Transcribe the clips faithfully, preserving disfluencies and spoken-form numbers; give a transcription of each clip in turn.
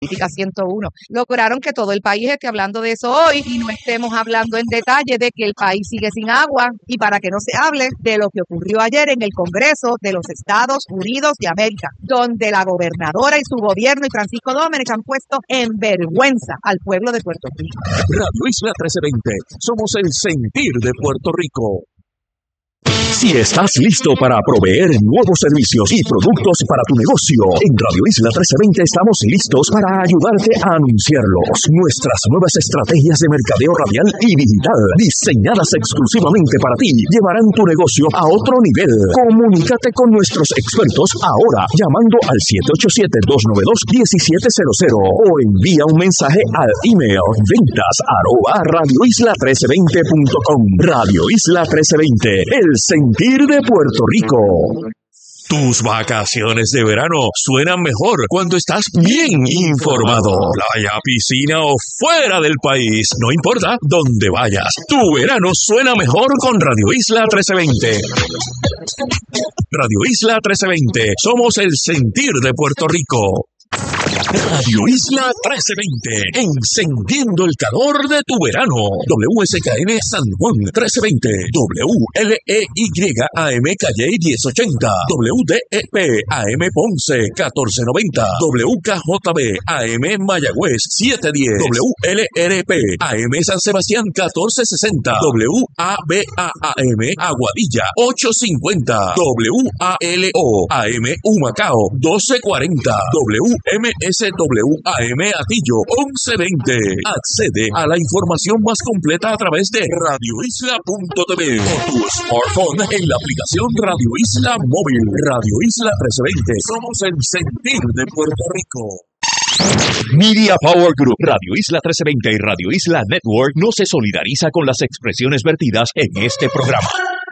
Política ciento uno. Lograron que todo el país esté hablando de eso hoy y no estemos hablando en detalle de que el país sigue sin agua y para que no se hable de lo que ocurrió ayer en el Congreso de los Estados Unidos de América, donde la gobernadora y su gobierno y Francisco Domenech han puesto en vergüenza al pueblo de Puerto Rico. Radio Isla trece veinte, somos el sentir de Puerto Rico. Si estás listo para proveer nuevos servicios y productos para tu negocio, en Radio Isla trece veinte estamos listos para ayudarte a anunciarlos. Nuestras nuevas estrategias de mercadeo radial y digital, diseñadas exclusivamente para ti, llevarán tu negocio a otro nivel. Comunícate con nuestros expertos ahora, llamando al siete ocho siete, dos nueve dos, uno siete cero cero o envía un mensaje al email ventas arroba radioisla trece veinte punto com. Radio Isla trece veinte, el sentir de Puerto Rico. Tus vacaciones de verano suenan mejor cuando estás bien informado. Playa, piscina o fuera del país, no importa dónde vayas. Tu verano suena mejor con Radio Isla trece veinte. Radio Isla trece veinte, somos el sentir de Puerto Rico. Radio Isla trece veinte, encendiendo el calor de tu verano. W S K N San Juan trece veinte, W L E Y A M Calle diez ochenta, W D E P A M Ponce catorce noventa, W K J B A M Mayagüez setecientos diez, W L R P A M San Sebastián catorce sesenta, W A B A A M Aguadilla ochocientos cincuenta, W A L O A M Humacao doce cuarenta, W M S W A M Atillo once veinte. Accede a la información más completa a través de radio isla punto t v o tu smartphone en la aplicación Radio Isla Móvil. Radio Isla trece veinte, somos el sentir de Puerto Rico. Media Power Group, Radio Isla trece veinte y Radio Isla Network no se solidariza con las expresiones vertidas en este programa.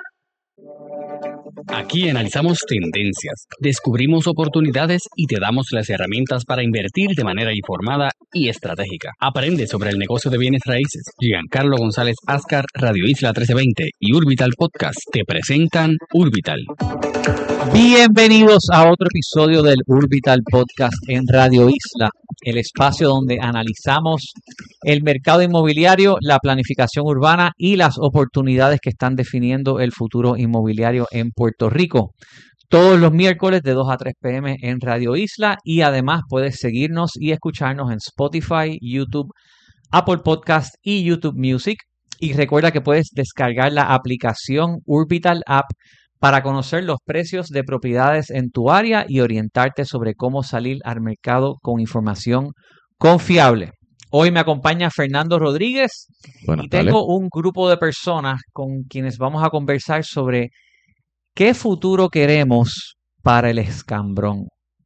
Aquí analizamos tendencias, descubrimos oportunidades y te damos las herramientas para invertir de manera informada y estratégica. Aprende sobre el negocio de bienes raíces. Giancarlo González Ascar, Radio Isla trece veinte y Urbital Podcast te presentan Urbital. Bienvenidos a otro episodio del Urbital Podcast en Radio Isla, el espacio donde analizamos el mercado inmobiliario, la planificación urbana y las oportunidades que están definiendo el futuro inmobiliario en Puerto Rico. Todos los miércoles de dos a tres p m en Radio Isla y además puedes seguirnos y escucharnos en Spotify, YouTube, Apple Podcast y YouTube Music. Y recuerda que puedes descargar la aplicación Urbital App para conocer los precios de propiedades en tu área y orientarte sobre cómo salir al mercado con información confiable. Hoy me acompaña Fernando Rodríguez Buenas y tengo tardes. un grupo de personas con quienes vamos a conversar sobre qué futuro queremos para el escambrón.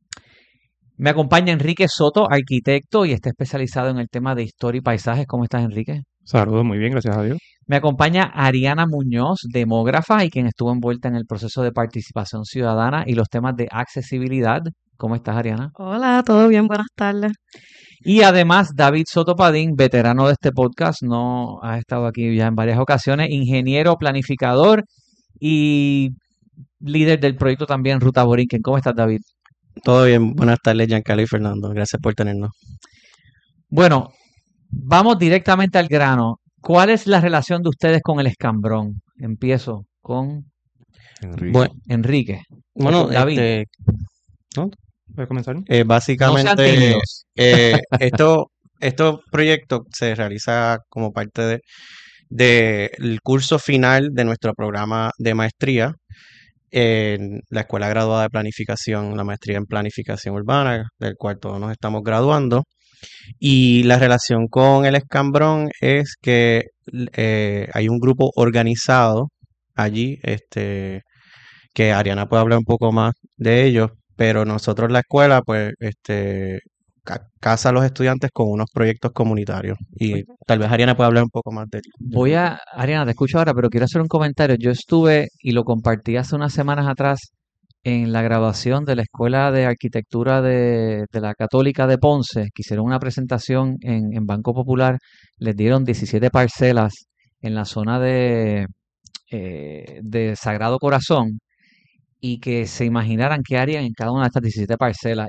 Me acompaña Enrique Soto, arquitecto y está especializado en el tema de historia y paisajes. ¿Cómo estás, Enrique? Saludos, muy bien, gracias a Dios. Me acompaña Ariana Muñoz, demógrafa y quien estuvo envuelta en el proceso de participación ciudadana y los temas de accesibilidad. ¿Cómo estás, Ariana? Hola, ¿todo bien? Buenas tardes. Y además, David Soto Padín, veterano de este podcast, no ha estado aquí ya en varias ocasiones, ingeniero, planificador y líder del proyecto también Ruta Borinquen. ¿Cómo estás, David? Todo bien, buenas tardes, Giancarlo y Fernando. Gracias por tenernos. Bueno, vamos directamente al grano. ¿Cuál es la relación de ustedes con el escambrón? Empiezo con Enrique. Bueno, Enrique. bueno David. este, ¿no? ¿Puedes comenzar? Eh, No sean básicamente, tímidos. eh, esto, estos proyectos se realiza como parte de, de el curso final de nuestro programa de maestría en la Escuela Graduada de Planificación, la maestría en Planificación Urbana, del cual todos nos estamos graduando. Y la relación con el escambrón es que eh, hay un grupo organizado allí, este, que Ariana puede hablar un poco más de ellos, pero nosotros la escuela, pues, este, ca- casa a los estudiantes con unos proyectos comunitarios. Y tal vez Ariana pueda hablar un poco más de del Voy grupo. a, Ariana, te escucho ahora, pero quiero hacer un comentario. Yo estuve y lo compartí hace unas semanas atrás en la graduación de la Escuela de Arquitectura de, de la Católica de Ponce, que hicieron una presentación en, en Banco Popular, les dieron diecisiete parcelas en la zona de, eh, de Sagrado Corazón y que se imaginaran qué harían en cada una de estas diecisiete parcelas. Y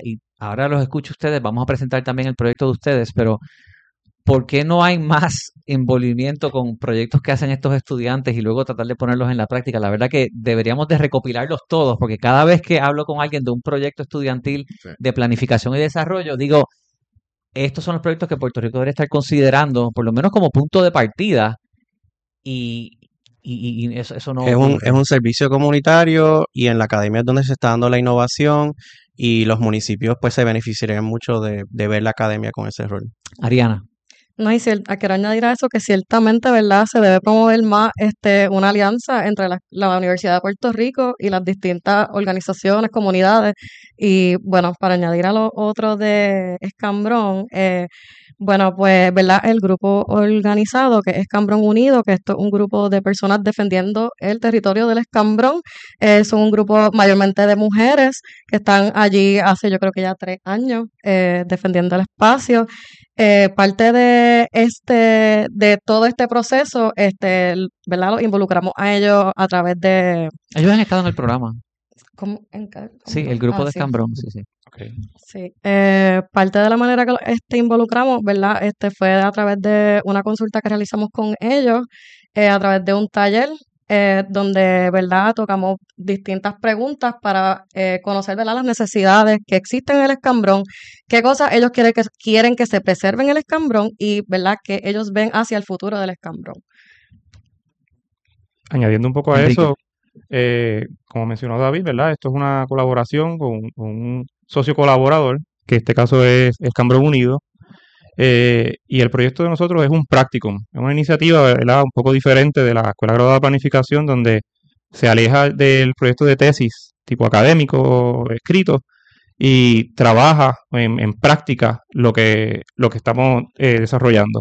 ahora los escucho ustedes, vamos a presentar también el proyecto de ustedes, pero ¿por qué no hay más envolvimiento con proyectos que hacen estos estudiantes y luego tratar de ponerlos en la práctica? La verdad que deberíamos de recopilarlos todos, porque cada vez que hablo con alguien de un proyecto estudiantil Sí. de planificación y desarrollo, digo, estos son los proyectos que Puerto Rico debería estar considerando, por lo menos como punto de partida, y, y, y eso, eso no Es un, ocurre. es un servicio comunitario y en la academia es donde se está dando la innovación y los municipios pues se beneficiarían mucho de, de ver la academia con ese rol. Ariana. No, y cier- ah, quiero añadir a eso que ciertamente, ¿verdad? Se debe promover más este, una alianza entre la, la Universidad de Puerto Rico y las distintas organizaciones, comunidades. Y bueno, para añadir a lo otro de Escambrón, eh, bueno, pues, ¿verdad? El grupo organizado que es Escambrón Unido, que esto es un grupo de personas defendiendo el territorio del Escambrón, eh, son un grupo mayormente de mujeres que están allí hace yo creo que ya tres años eh, defendiendo el espacio. Eh, parte de este, de todo este proceso, este, el- ¿verdad? Los involucramos a ellos a través de, Ellos han estado en el programa. ¿cómo? ¿En qué? Sí, ¿Cómo? el grupo Ah, de sí. Escambrón, sí, sí. Sí, eh, parte de la manera que lo- este, involucramos, ¿verdad? Este fue a través de una consulta que realizamos con ellos, eh, a través de un taller, eh, donde, ¿verdad? Tocamos distintas preguntas para eh, conocer, ¿verdad? Las necesidades que existen en el Escambrón, qué cosas ellos quieren que, quieren que se preserven en el Escambrón y, ¿verdad? Que ellos ven hacia el futuro del Escambrón. Añadiendo un poco a Enrique. eso, eh, como mencionó David, ¿verdad? Esto es una colaboración con, con un socio colaborador, que en este caso es Escambrón Unido, eh, y el proyecto de nosotros es un practicum, es una iniciativa, ¿verdad? Un poco diferente de la Escuela Graduada de Planificación, donde se aleja del proyecto de tesis tipo académico escrito y trabaja en, en práctica lo que, lo que estamos eh, desarrollando.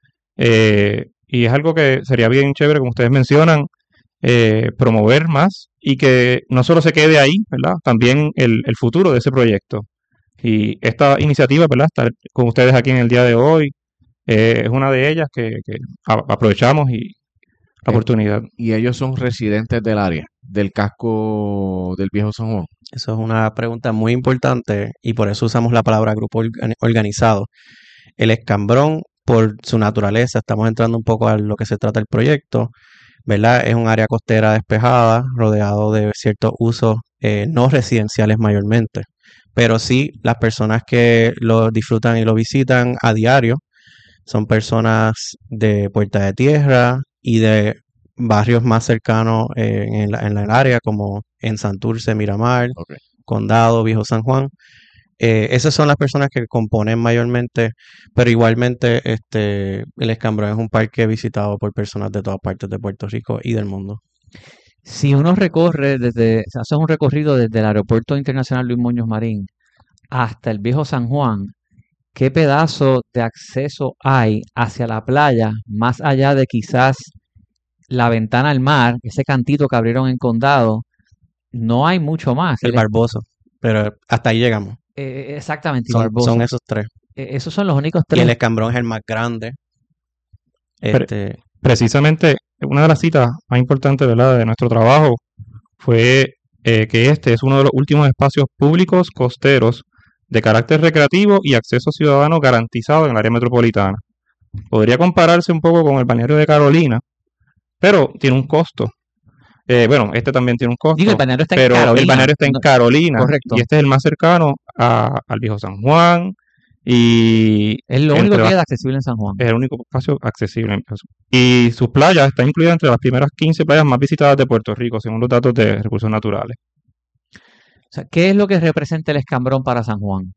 Eh, y es algo que sería bien chévere, como ustedes mencionan, eh, promover más y que no solo se quede ahí, ¿verdad? También el, el futuro de ese proyecto. Y esta iniciativa, ¿verdad? Estar con ustedes aquí en el día de hoy eh, es una de ellas que, que a- aprovechamos y la Eh, oportunidad. Y ellos son residentes del área, del casco del Viejo San Juan. Eso es una pregunta muy importante y por eso usamos la palabra grupo organ- organizado. El Escambrón, por su naturaleza, estamos entrando un poco a lo que se trata el proyecto, ¿verdad? Es un área costera despejada, rodeado de ciertos usos eh, no residenciales mayormente, pero sí las personas que lo disfrutan y lo visitan a diario son personas de Puerta de Tierra y de barrios más cercanos eh, en, la- en el área, como en Santurce, Miramar, Ok. Condado, Viejo San Juan. Eh, esas son las personas que componen mayormente, pero igualmente este, el Escambrón es un parque visitado por personas de todas partes de Puerto Rico y del mundo. Si uno recorre desde, se hace un recorrido desde el Aeropuerto Internacional Luis Muñoz Marín hasta el Viejo San Juan, ¿qué pedazo de acceso hay hacia la playa, más allá de quizás la ventana al mar, ese cantito que abrieron en Condado? No hay mucho más. El El- Barboso, pero hasta ahí llegamos. eh, exactamente, y Son, Barbosa. son esos tres. Eh, esos son los únicos Y tres. el Escambrón es el más grande. Pero- Este, Precisamente, una de las citas más importantes, ¿verdad? De nuestro trabajo fue eh, que este es uno de los últimos espacios públicos costeros de carácter recreativo y acceso ciudadano garantizado en el área metropolitana. Podría compararse un poco con el balneario de Carolina, pero tiene un costo. Eh, bueno, este también tiene un costo, Digo, el balneario está en pero Carolina. el balneario está en No, Carolina correcto. y este es el más cercano a- al Viejo San Juan y es lo único entre que las- queda accesible en San Juan. es el único espacio accesible. en eso. Y sus playas están incluidas entre las primeras quince playas más visitadas de Puerto Rico, según los datos de recursos naturales. O sea, ¿qué es lo que representa el Escambrón para San Juan?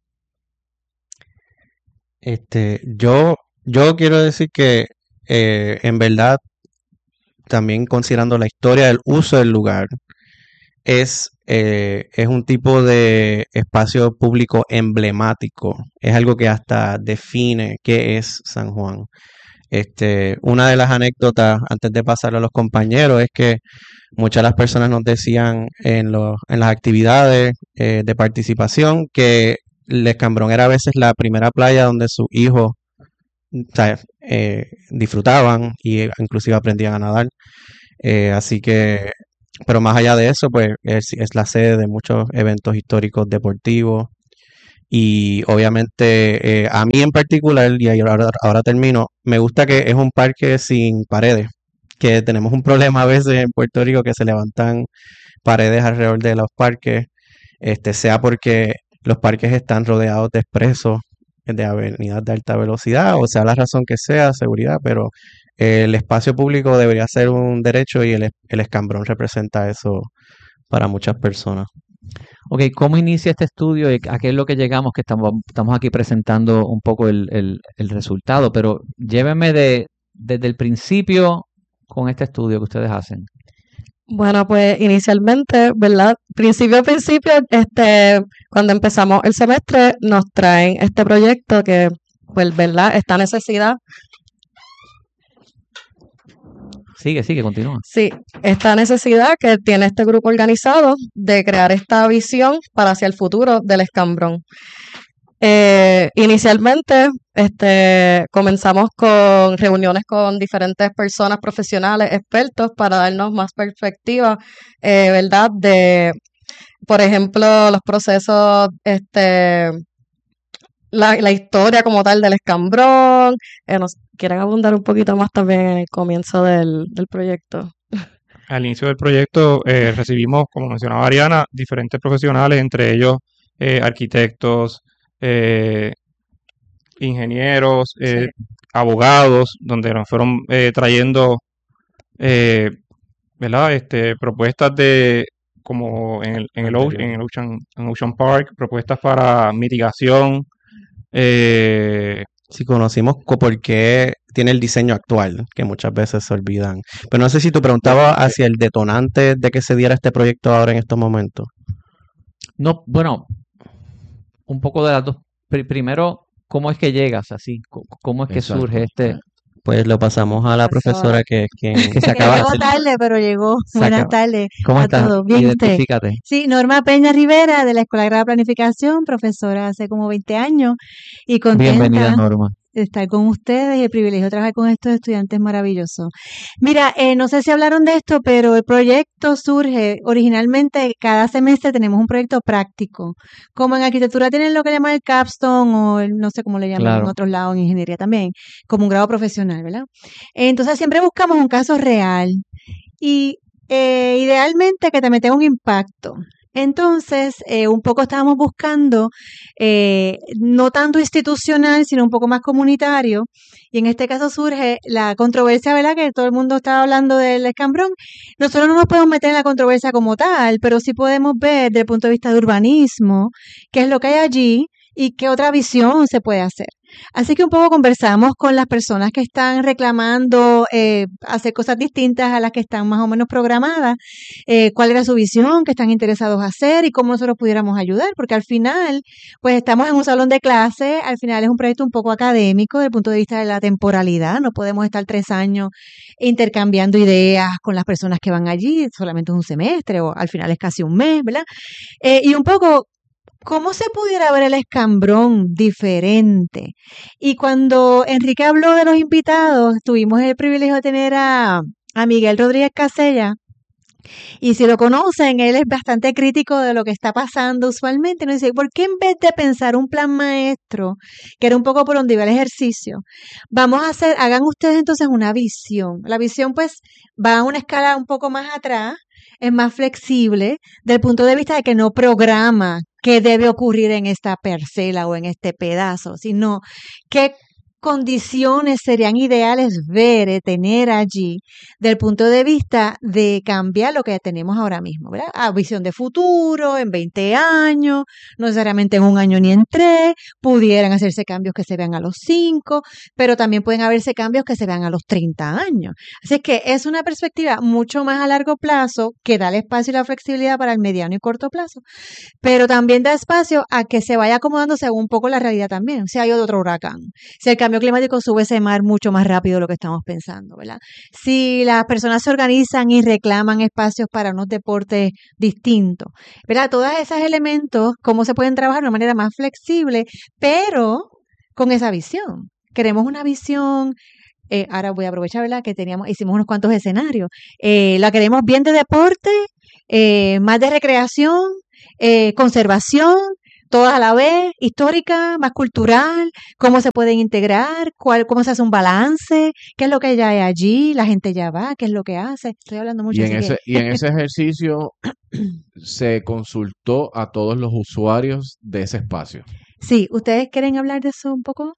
este, yo, yo quiero decir que eh, en verdad, también considerando la historia del uso del lugar, es, eh, es un tipo de espacio público emblemático. Es algo que hasta define qué es San Juan. Este, una de las anécdotas, antes de pasarlo a los compañeros, es que muchas de las personas nos decían en, los, en las actividades eh, de participación que el Escambrón era a veces la primera playa donde sus hijos o sea, eh, disfrutaban y inclusive aprendían a nadar. Eh, así que, pero más allá de eso, pues es, es la sede de muchos eventos históricos deportivos Y obviamente eh, a mí en particular, y ahora, ahora termino, me gusta que es un parque sin paredes, que tenemos un problema a veces en Puerto Rico que se levantan paredes alrededor de los parques, este, sea porque los parques están rodeados de expresos, de avenidas de alta velocidad, o sea la razón que sea, seguridad, pero eh, el espacio público debería ser un derecho y el, el escambrón representa eso para muchas personas. Ok, ¿cómo inicia este estudio y a qué es lo que llegamos? Que estamos, estamos aquí presentando un poco el, el, el resultado, pero llévenme de, desde el principio con este estudio que ustedes hacen. Bueno, pues inicialmente, ¿verdad? Principio a principio, este, cuando empezamos el semestre, nos traen este proyecto que, pues, ¿verdad? Esta necesidad. Sigue, sigue, continúa. Sí, esta necesidad que tiene este grupo organizado de crear esta visión para hacia el futuro del escambrón. Eh, inicialmente, este, comenzamos con reuniones con diferentes personas profesionales, expertos, para darnos más perspectiva, eh, ¿verdad? De, por ejemplo, los procesos, este, la, la historia como tal del escambrón. Eh, nos quieren abundar un poquito más también en el comienzo del, del proyecto. Al inicio del proyecto eh, recibimos, como mencionaba Ariana, diferentes profesionales, entre ellos eh, arquitectos, eh, ingenieros, eh, Sí. abogados, donde nos fueron eh, trayendo eh, ¿verdad? Este, propuestas de, como en el, en el, o- en el Ocean, en Ocean Park, propuestas para mitigación. eh, Si conocimos co- por qué tiene el diseño actual, que muchas veces se olvidan. Pero no sé si tú preguntabas hacia el detonante de que se diera este proyecto ahora en estos momentos. No, bueno, un poco de las dos. Pri- primero, ¿cómo es que llegas así? Co- ¿Cómo es que Exacto. surge este? Pues lo pasamos a la profesora que es quien... Que se Que acaba de llegó hacer. tarde, pero llegó. Se Buenas acaba- tardes ¿Cómo a estás? todos. Bien, usted. Identifícate. Sí, Norma Peña Rivera, de la Escuela Agrada de Planificación, profesora hace como veinte años, y Bienvenida, contenta Norma. de estar con ustedes y el privilegio de trabajar con estos estudiantes maravillosos. Mira, eh, no sé si hablaron de esto, pero el proyecto surge originalmente, cada semestre tenemos un proyecto práctico. Como en arquitectura tienen lo que llaman el capstone o el- no sé cómo le llaman en Claro. otros lados, en ingeniería también, como un grado profesional, ¿verdad? Entonces siempre buscamos un caso real y eh, idealmente que también tenga un impacto. Entonces, eh, un poco estábamos buscando, eh, no tanto institucional, sino un poco más comunitario. Y en este caso surge la controversia, ¿verdad? Que todo el mundo estaba hablando del escambrón. Nosotros no nos podemos meter en la controversia como tal, pero sí podemos ver desde el punto de vista de urbanismo qué es lo que hay allí y qué otra visión se puede hacer. Así que un poco conversamos con las personas que están reclamando eh, hacer cosas distintas a las que están más o menos programadas, eh, cuál era su visión, qué están interesados a hacer y cómo nosotros pudiéramos ayudar, porque al final, pues estamos en un salón de clase, al final es un proyecto un poco académico desde el punto de vista de la temporalidad, no podemos estar tres años intercambiando ideas con las personas que van allí, solamente es un semestre o al final es casi un mes, ¿verdad? Eh, y un poco... ¿Cómo se pudiera ver el escambrón diferente? Y cuando Enrique habló de los invitados, tuvimos el privilegio de tener a, a Miguel Rodríguez Casella. Y si lo conocen, él es bastante crítico de lo que está pasando usualmente. Nos dice, ¿por qué en vez de pensar un plan maestro, que era un poco por donde iba el ejercicio, vamos a hacer, hagan ustedes entonces una visión? La visión pues va a una escala un poco más atrás, es más flexible, del punto de vista de que no programa qué debe ocurrir en esta parcela o en este pedazo, sino qué condiciones serían ideales ver, eh, tener allí, del punto de vista de cambiar lo que tenemos ahora mismo, ¿verdad? A visión de futuro, en veinte años, no necesariamente en un año ni en tres, pudieran hacerse cambios que se vean a los cinco, pero también pueden haberse cambios que se vean a los treinta años. Así es que es una perspectiva mucho más a largo plazo que da el espacio y la flexibilidad para el mediano y corto plazo, pero también da espacio a que se vaya acomodando según un poco la realidad también. Si hay otro huracán, si el cambio climático sube ese mar mucho más rápido de lo que estamos pensando, ¿verdad? Si las personas se organizan y reclaman espacios para unos deportes distintos, ¿verdad? Todos esos elementos, cómo se pueden trabajar de una manera más flexible, pero con esa visión. Queremos una visión. Eh, ahora voy a aprovechar, ¿verdad? Que teníamos, hicimos unos cuantos escenarios. Eh, la queremos bien de deporte, eh, más de recreación, eh, conservación, todas a la vez, histórica, más cultural, cómo se pueden integrar, cuál, cómo se hace un balance, qué es lo que ya hay allí, la gente ya va, qué es lo que hace. Estoy hablando mucho, Y en así ese, que y en ese ejercicio se consultó a todos los usuarios de ese espacio. sí, ¿ustedes quieren hablar de eso un poco?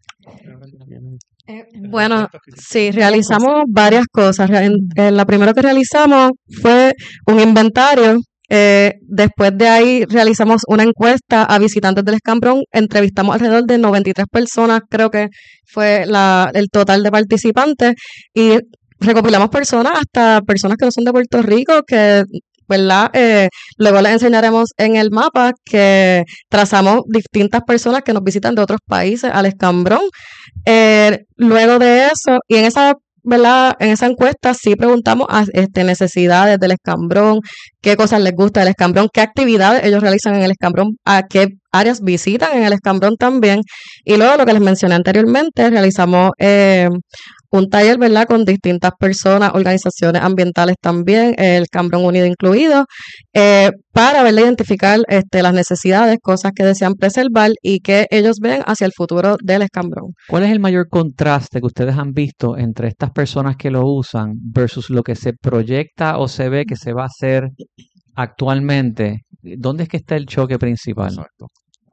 Eh, Bueno, sí, realizamos varias cosas. Re- en- eh, La primera que realizamos fue un inventario. Eh, después de ahí realizamos una encuesta a visitantes del Escambrón. Entrevistamos alrededor de noventa y tres personas, creo que fue la, el total de participantes. Y recopilamos personas, hasta personas que no son de Puerto Rico, que, ¿verdad? Eh, luego les enseñaremos en el mapa que trazamos distintas personas que nos visitan de otros países al Escambrón. Eh, luego de eso, y en esa, ¿verdad? En esa encuesta sí preguntamos a, este, necesidades del Escambrón, qué cosas les gusta del Escambrón, qué actividades ellos realizan en el Escambrón, a qué áreas visitan en el Escambrón también. Y luego lo que les mencioné anteriormente, realizamos eh, un taller, ¿verdad? Con distintas personas, organizaciones ambientales también, el Escambrón Unido incluido, eh, para, ¿verdad? Identificar este, las necesidades, cosas que desean preservar y que ellos ven hacia el futuro del Escambrón. ¿Cuál es el mayor contraste que ustedes han visto entre estas personas que lo usan versus lo que se proyecta o se ve que se va a hacer actualmente? ¿Dónde es que está el choque principal? Exacto.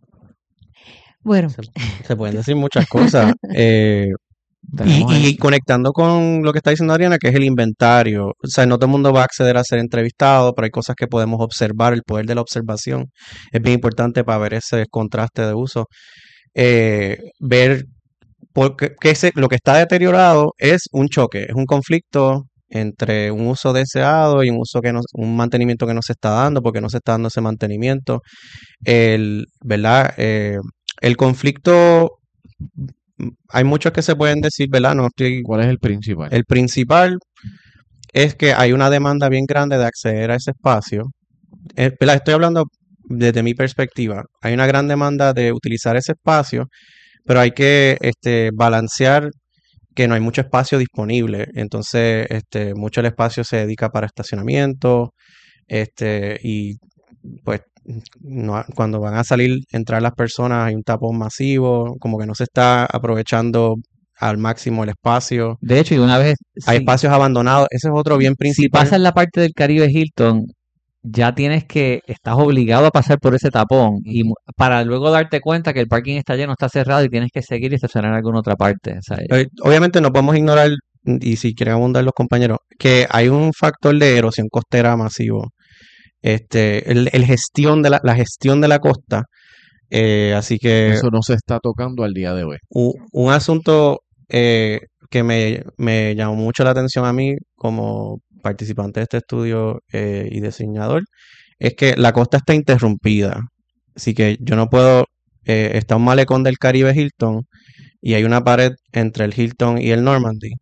Bueno, Se, se pueden decir muchas cosas. eh, y, Tenemos el- y conectando con lo que está diciendo Ariana, que es el inventario. O sea, no todo el mundo va a acceder a ser entrevistado, pero hay cosas que podemos observar. El poder de la observación es bien importante para ver ese contraste de uso. Eh, ver porque que ese- lo que está deteriorado es un choque, es un conflicto entre un uso deseado y un uso que no, un mantenimiento que no se está dando, porque no se está dando ese mantenimiento. El, ¿verdad? Eh, el conflicto, mm, hay muchos que se pueden decir, ¿verdad? No estoy, ¿Cuál es el principal? el principal es que hay una demanda bien grande de acceder a ese espacio. Eh, ¿verdad? Estoy hablando desde mi perspectiva. Hay una gran demanda de utilizar ese espacio, pero hay que este, balancear que no hay mucho espacio disponible. Entonces, este, mucho del espacio se dedica para estacionamiento, este, y pues no- cuando van a salir, entrar las personas, hay un tapón masivo, como que no se está aprovechando al máximo el espacio. De hecho, y una vez, Hay si, espacios abandonados, ese es otro bien si principal. pasas la parte del Caribe Hilton, ya tienes que, estás obligado a pasar por ese tapón y mu- para luego darte cuenta que el parking está lleno, está cerrado y tienes que seguir y estacionar en alguna otra parte. O sea, Eh, Obviamente no podemos ignorar, y si quieren abundar los compañeros, que hay un factor de erosión costera masivo. Este, el, el gestión de la, la gestión de la costa. Eh, así que Eso no se está tocando al día de hoy. u- un asunto eh, que me, me llamó mucho la atención a mí como participante de este estudio eh, y diseñador, es que la costa está interrumpida. Así que yo no puedo, eh, está un malecón del Caribe Hilton y hay una pared entre el Hilton y el Normandy.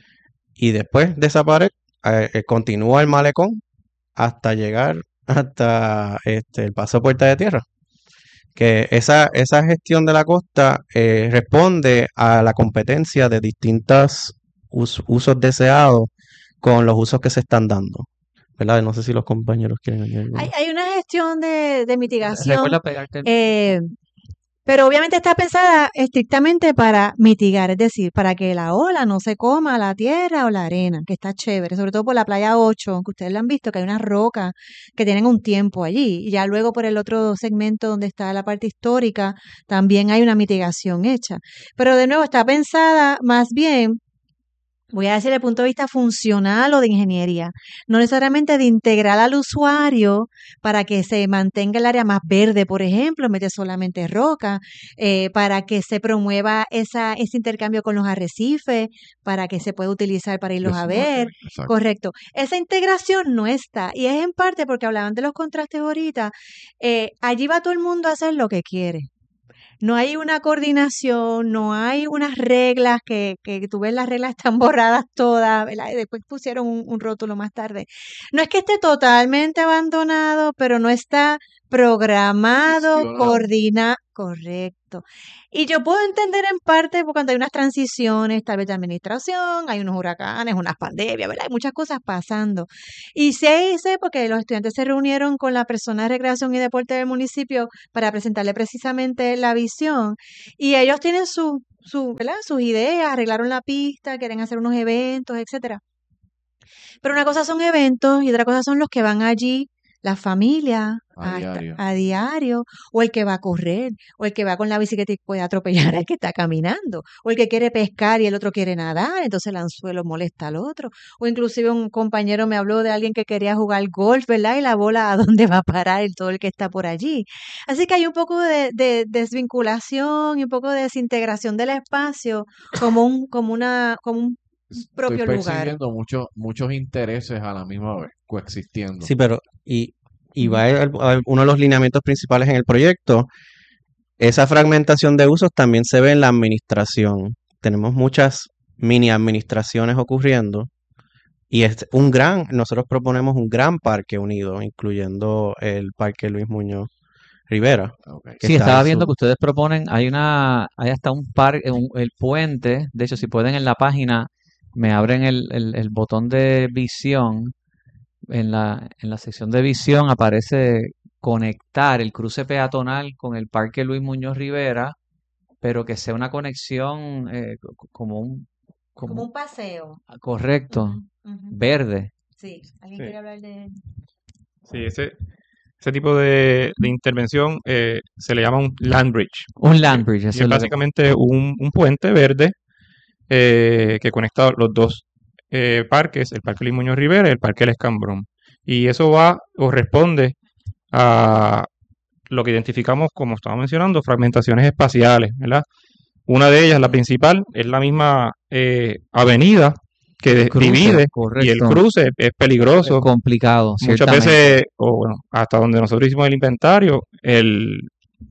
Y después de esa pared eh, eh, continúa el malecón hasta llegar hasta este, el paso Puerta de Tierra. Que esa, esa gestión de la costa eh, responde a la competencia de distintos us- usos deseados con los usos que se están dando. ¿Verdad? No sé si los compañeros quieren añadir algo hay, más. hay una gestión de, de mitigación, recuerda pegarte el- eh, pero obviamente está pensada estrictamente para mitigar, es decir, para que la ola no se coma la tierra o la arena, que está chévere, sobre todo por la playa ocho, que ustedes la han visto, que hay unas rocas que tienen un tiempo allí. Y ya luego por el otro segmento donde está la parte histórica, también hay una mitigación hecha. Pero de nuevo está pensada más bien, voy a decir, desde el punto de vista funcional o de ingeniería, no necesariamente de integrar al usuario para que se mantenga el área más verde, por ejemplo, mete solamente roca, eh, para que se promueva esa, ese intercambio con los arrecifes, para que se pueda utilizar para irlos a ver. Snorkeling, exacto. Correcto. Esa integración no está, y es en parte porque hablaban de los contrastes ahorita, eh, allí va todo el mundo a hacer lo que quiere. No hay una coordinación, no hay unas reglas que, que tú ves, las reglas están borradas todas, ¿verdad? Y después pusieron un, un rótulo más tarde. No es que esté totalmente abandonado, pero no está programado, Gestionado. coordinado, correcto. Exacto. Y yo puedo entender en parte porque cuando hay unas transiciones, tal vez de administración, hay unos huracanes, unas pandemias, ¿verdad? Hay muchas cosas pasando. Y sé, sé porque los estudiantes se reunieron con la persona de recreación y deporte del municipio para presentarle precisamente la visión. Y ellos tienen su, su, ¿verdad? Sus ideas, arreglaron la pista, quieren hacer unos eventos, etcétera. Pero una cosa son eventos y otra cosa son los que van allí, la familia, A a, diario. a diario, o el que va a correr, o el que va con la bicicleta y puede atropellar al que está caminando, o el que quiere pescar y el otro quiere nadar, entonces el anzuelo molesta al otro, o inclusive un compañero me habló de alguien que quería jugar golf, ¿verdad? Y la bola a dónde va a parar el todo el que está por allí. Así que hay un poco de, de desvinculación y un poco de desintegración del espacio como un, como una, como un Estoy propio lugar. percibiendo muchos muchos intereses a la misma vez, coexistiendo. Sí, pero y, y Ujú. va el- a- uno de los lineamientos principales en el proyecto. Esa fragmentación de usos también se ve en la administración. Tenemos muchas mini administraciones ocurriendo y es un gran, nosotros proponemos un gran parque unido, incluyendo el Parque Luis Muñoz Rivera, Ok. que Sí, está estaba al viendo sur. que ustedes proponen, hay una, hay hasta un parque, el puente, de hecho, si pueden en la página, me abren el, el, el botón de visión, en la, en la sección de visión aparece conectar el cruce peatonal con el Parque Luis Muñoz Rivera, pero que sea una conexión eh, co- como un, Como como, un paseo. correcto, Ujú, ujú. verde. Sí, ¿alguien Sí. quiere hablar de...? Sí, ese, ese tipo de, de intervención eh, se le llama un land bridge. Un land bridge, Y eso es es lo que... básicamente un, un puente verde eh, que conecta los dos eh, parques, el Parque Luis Muñoz Rivera y el Parque El Escambrón. Y eso va o responde a lo que identificamos, como estaba mencionando, fragmentaciones espaciales, ¿verdad? Una de ellas, la principal, es la misma eh, avenida que El de- cruce, divide y el correcto, cruce es es peligroso. complicado, Muchas ciertamente. veces, o bueno, hasta donde nosotros hicimos el inventario, el,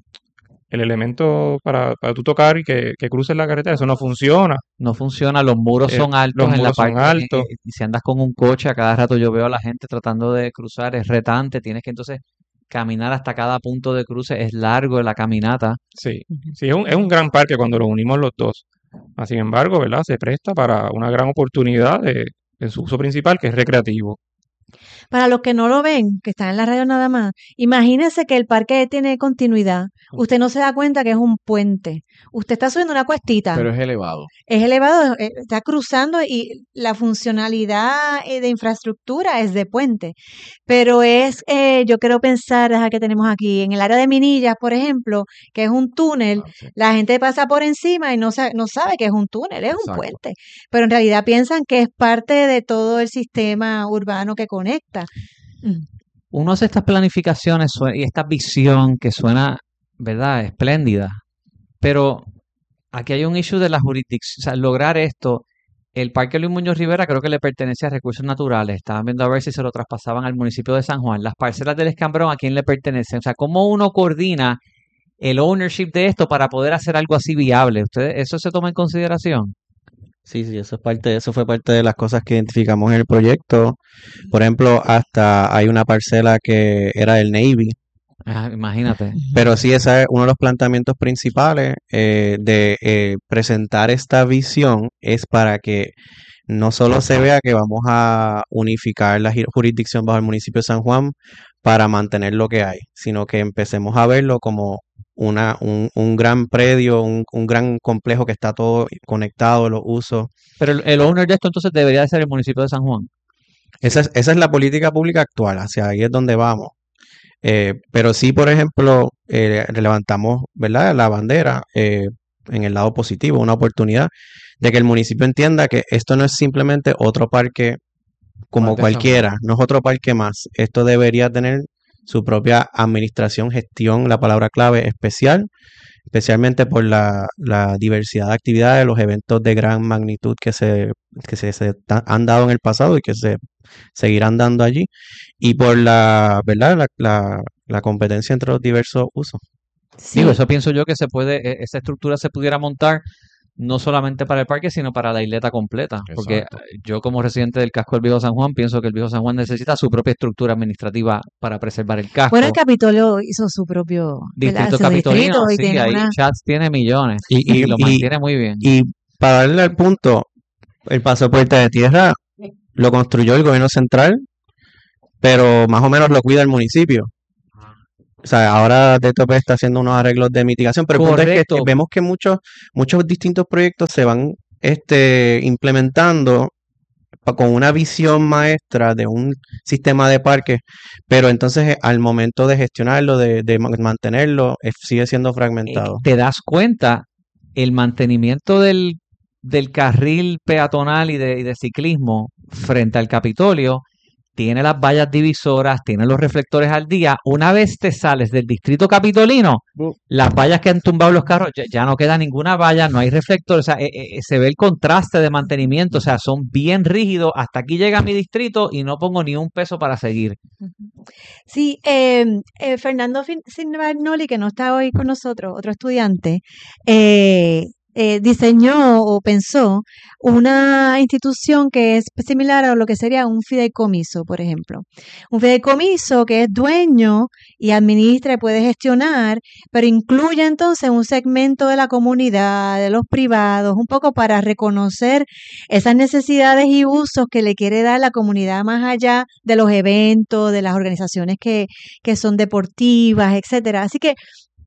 el elemento para, para tú tocar y que, que cruces la carretera, eso no funciona. No funciona, los muros Eh, son los altos en la muros son parte, eh, altos. eh, y si andas con un coche, a cada rato yo veo a la gente tratando de cruzar, es retante, tienes que entonces caminar hasta cada punto de cruce, es largo la caminata. Sí, Ujú. sí, es un, es un gran parque cuando lo unimos los dos. Ah, Sin embargo, ¿verdad? Se presta para una gran oportunidad de, en su uso principal, que es recreativo. Para los que no lo ven, que están en la radio nada más, imagínense que el parque tiene continuidad. Usted no se da cuenta que es un puente. Usted está subiendo una cuestita. Pero es elevado. Es elevado, eh, está cruzando y la funcionalidad eh, de infraestructura es de puente. Pero es, eh, yo quiero pensar, deja que tenemos aquí, en el área de Minillas, por ejemplo, que es un túnel, Ah, sí. la gente pasa por encima y no, sa- no sabe que es un túnel, es un Exacto. puente. Pero en realidad piensan que es parte de todo el sistema urbano que conecta. Mm. Uno hace estas planificaciones sue- y esta visión que suena, ¿verdad?, espléndida, pero aquí hay un issue de la jurisdicción, o sea, lograr esto. El Parque Luis Muñoz Rivera creo que le pertenece a Recursos Naturales. Estaban viendo a ver si se lo traspasaban al municipio de San Juan. Las parcelas del Escambrón, ¿a quién le pertenecen? O sea, ¿cómo uno coordina el ownership de esto para poder hacer algo así viable? ¿Ustedes, eso se toma en consideración? Sí, sí, eso es parte, eso fue parte de las cosas que identificamos en el proyecto. Por ejemplo, hasta hay una parcela que era del Navy. Ah, imagínate. Pero sí, ese es uno de los planteamientos principales eh, de eh, presentar esta visión, es para que no solo se vea que vamos a unificar la jurisdicción bajo el municipio de San Juan para mantener lo que hay, sino que empecemos a verlo como una, un, un gran predio, un, un gran complejo que está todo conectado, los usos. Pero el, el owner de esto entonces debería de ser el municipio de San Juan. Esa es, esa es la política pública actual, hacia ahí es donde vamos. Eh, pero sí, por ejemplo, eh, levantamos, ¿verdad?, la bandera eh, en el lado positivo, una oportunidad de que el municipio entienda que esto no es simplemente otro parque como Más de San cualquiera, Juan. no es otro parque más. Esto debería tener su propia administración, gestión, la palabra clave especial, especialmente por la, la diversidad de actividades, los eventos de gran magnitud que se, que se, se ta- han dado en el pasado y que se seguirán dando allí, y por la, ¿verdad?, la, la, la competencia entre los diversos usos. Sí, Digo, eso pienso yo que se puede, e- esa estructura se pudiera montar no solamente para el parque, sino para la isleta completa. Porque Exacto. yo como residente del casco del Viejo San Juan, pienso que el Viejo San Juan necesita su propia estructura administrativa para preservar el casco. Bueno, el Capitolio hizo su propio ¿verdad? Distrito Su capitolino, distrito y sí, tiene ahí una... Chats tiene millones Y, y, y, lo y, mantiene muy bien. y para darle al punto, el paso de Puerta de Tierra lo construyó el gobierno central, pero más o menos lo cuida el municipio. O sea, ahora D T P está haciendo unos arreglos de mitigación, pero el punto es que Correcto. vemos que muchos, muchos distintos proyectos se van este, implementando pa- con una visión maestra de un sistema de parques, pero entonces eh, al momento de gestionarlo, de, de ma- mantenerlo, eh, sigue siendo Eh, fragmentado. te das cuenta, el mantenimiento del, del carril peatonal y de, y de ciclismo frente al Capitolio tiene las vallas divisoras, tiene los reflectores al día. Una vez te sales del distrito capitolino, Bu- las vallas que han tumbado los carros, ya, ya no queda ninguna valla, no hay reflectores, o sea, eh, eh, se ve el contraste de mantenimiento, o sea, son bien rígidos. Hasta aquí llega mi distrito y no pongo ni un peso para seguir. Sí, eh, eh, Fernando Fin- Signornoli, que no está hoy con nosotros, otro estudiante, eh, eh, diseñó o pensó una institución que es similar a lo que sería un fideicomiso, por ejemplo. Un fideicomiso que es dueño y administra y puede gestionar, pero incluye entonces un segmento de la comunidad, de los privados, un poco para reconocer esas necesidades y usos que le quiere dar la comunidad más allá de los eventos, de las organizaciones que, que son deportivas, etcétera. Así que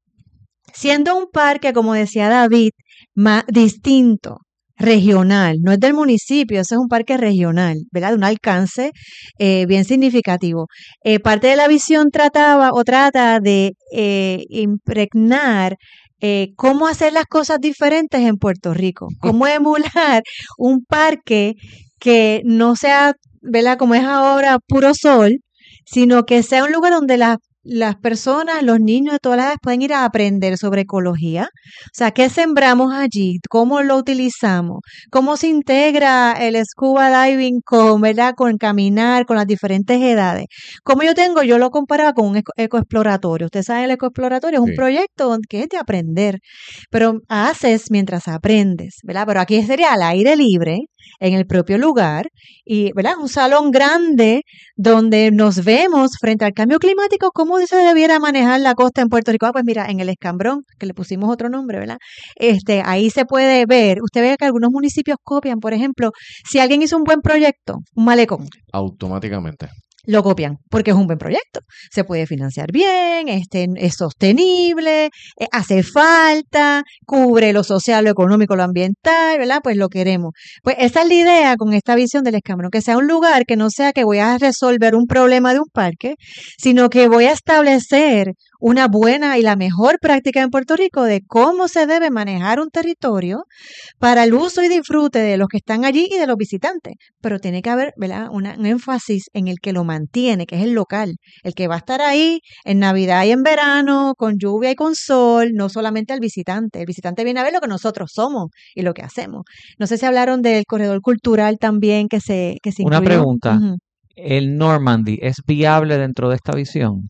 siendo un parque, como decía David, más distinto, regional, no es del municipio, ese es un parque regional, ¿verdad? De un alcance eh, bien significativo. Eh, parte de la visión trataba o trata de eh, impregnar eh, cómo hacer las cosas diferentes en Puerto Rico, cómo emular un parque que no sea, ¿verdad? Como es ahora, puro sol, sino que sea un lugar donde las las personas, los niños de todas las edades pueden ir a aprender sobre ecología. O sea, ¿qué sembramos allí? ¿Cómo lo utilizamos? ¿Cómo se integra el scuba diving con, ¿verdad? Con caminar, con las diferentes edades? Como yo tengo, yo lo comparaba con un eco- ecoexploratorio. Ustedes saben, el ecoexploratorio es un Sí. proyecto donde- que es de aprender, pero haces mientras aprendes, ¿verdad? Pero aquí sería al aire libre, en el propio lugar, y, ¿verdad? Un salón grande donde nos vemos frente al cambio climático, cómo se debiera manejar la costa en Puerto Rico. Ah, pues mira, en el Escambrón, que le pusimos otro nombre, ¿verdad? Este, ahí se puede ver, usted ve que algunos municipios copian, por ejemplo, si alguien hizo un buen proyecto, un malecón, Automáticamente. lo copian porque es un buen proyecto. Se puede financiar bien, este, es sostenible, eh, hace falta, cubre lo social, lo económico, lo ambiental, ¿verdad? Pues lo queremos. Pues esa es la idea con esta visión del Escambrón, que sea un lugar que no sea que voy a resolver un problema de un parque, sino que voy a establecer una buena y la mejor práctica en Puerto Rico de cómo se debe manejar un territorio para el uso y disfrute de los que están allí y de los visitantes. Pero tiene que haber, ¿verdad? Una- un énfasis en el que lo mantiene, que es el local, el que va a estar ahí en Navidad y en verano, con lluvia y con sol, no solamente el visitante. El visitante viene a ver lo que nosotros somos y lo que hacemos. No sé si hablaron del corredor cultural también que se, que se Una incluyó. pregunta, Ujú. ¿el Normandy es viable dentro de esta visión?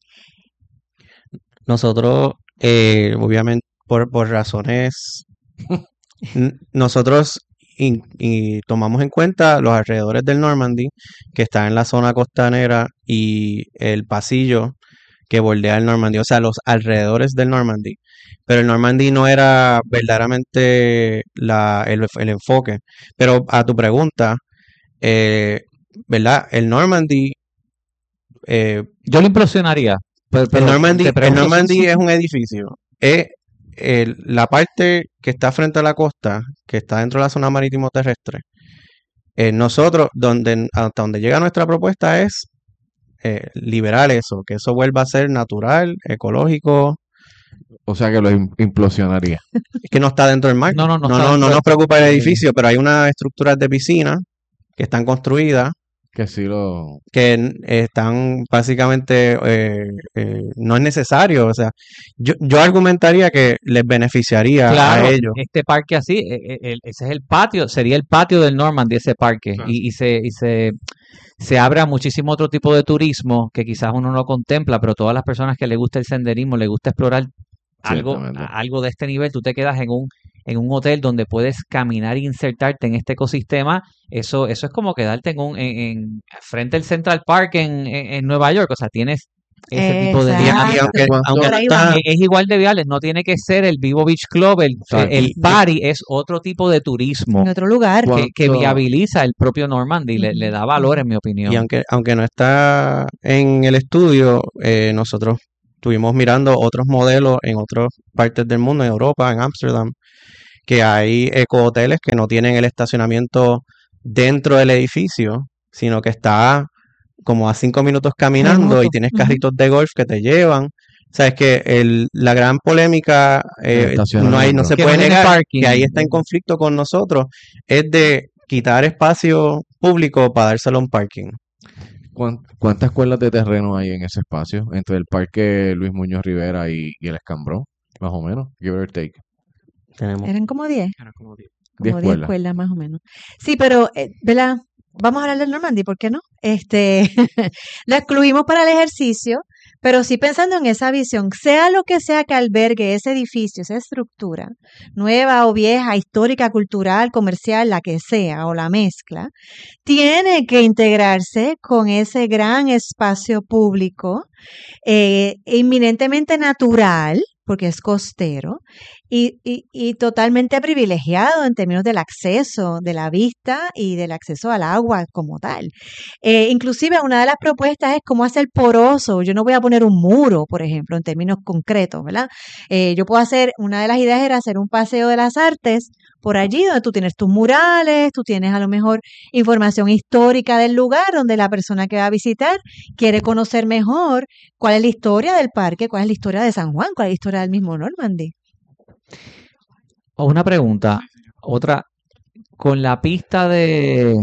Nosotros, eh, obviamente, por, por razones, n- nosotros in- y tomamos en cuenta los alrededores del Normandy, que está en la zona costanera, y el pasillo que bordea el Normandy, o sea, los alrededores del Normandy. Pero el Normandy no era verdaderamente la, el, el enfoque. Pero a tu pregunta, eh, ¿verdad? El Normandy, eh, Yo lo impresionaría, pero, el pero Normandy, te el pregunto, Normandy es un edificio. Es el- la parte que está frente a la costa, que está dentro de la zona marítimo terrestre. Eh, nosotros, donde, hasta donde llega nuestra propuesta es eh, liberar eso, que eso vuelva a ser natural, ecológico, O sea que lo im- implosionaría. es que no está dentro del mar. No, no, no No, está no, no dentro nos del- preocupa el eh, edificio, pero hay unas estructuras de piscina que están construidas, Que sí lo... que n- están básicamente, eh, eh, no es necesario. O sea, yo, yo argumentaría que les beneficiaría Claro, a ellos. este parque así, e- e- el- ese es el patio, sería el patio del Normandy, ese parque, Claro. y, y se, y se, se abre a muchísimo otro tipo de turismo que quizás uno no contempla, pero todas las personas que le gusta el senderismo, le gusta explorar algo, Ciertamente. algo de este nivel, tú te quedas en un, en un hotel donde puedes caminar e insertarte en este ecosistema, eso, eso es como quedarte en un, en, en- frente al Central Park en, en, en Nueva York. O sea, tienes ese tipo de Y, y dinámica. aunque, Cuando- aunque Por no ahí está, vamos. Es, es igual de viable, no tiene que ser el Vivo Beach Club, el, Exacto. el Y- party es otro tipo de turismo En otro lugar. Cuando- que, que viabiliza el propio Normandy, le, le da valor, en mi y opinión. aunque, aunque no está en el estudio, eh, nosotros estuvimos mirando otros modelos en otras partes del mundo, en Europa, en Ámsterdam, que hay ecohoteles que no tienen el estacionamiento dentro del edificio, sino que está como a cinco minutos caminando Remoto. y tienes Ujú. carritos de golf que te llevan. O sea, es que el, la gran polémica, eh, no hay, no estacionamiento. se Que puede no tiene negar parking. que ahí está en conflicto con nosotros, es de quitar espacio público para dárselo a un parking. ¿Cuán- ¿Cuántas cuerdas de terreno hay en ese espacio entre el Parque Luis Muñoz Rivera y, y el Escambrón? Más o menos, give or take. Tenemos. Eran como diez. Era como diez. Diez Como diez cuerdas. cuerdas más o menos. Sí, pero, eh, ¿verdad? Vamos a hablar del Normandy, ¿por qué no? Este, lo excluimos para el ejercicio, pero sí pensando en esa visión, sea lo que sea que albergue ese edificio, esa estructura, nueva o vieja, histórica, cultural, comercial, la que sea, o la mezcla, tiene que integrarse con ese gran espacio público, eh, inminentemente natural, porque es costero, y, y, y totalmente privilegiado en términos del acceso, de la vista y del acceso al agua como tal. Eh, inclusive una de las propuestas es cómo hacer poroso. Yo no voy a poner un muro, por ejemplo, en términos concretos, ¿verdad? Eh, yo puedo hacer, una de las ideas era hacer un paseo de las artes por allí donde tú tienes tus murales, tú tienes a lo mejor información histórica del lugar donde la persona que va a visitar quiere conocer mejor cuál es la historia del parque, cuál es la historia de San Juan, cuál es la historia del mismo Normandy. O una pregunta, otra, con la pista de...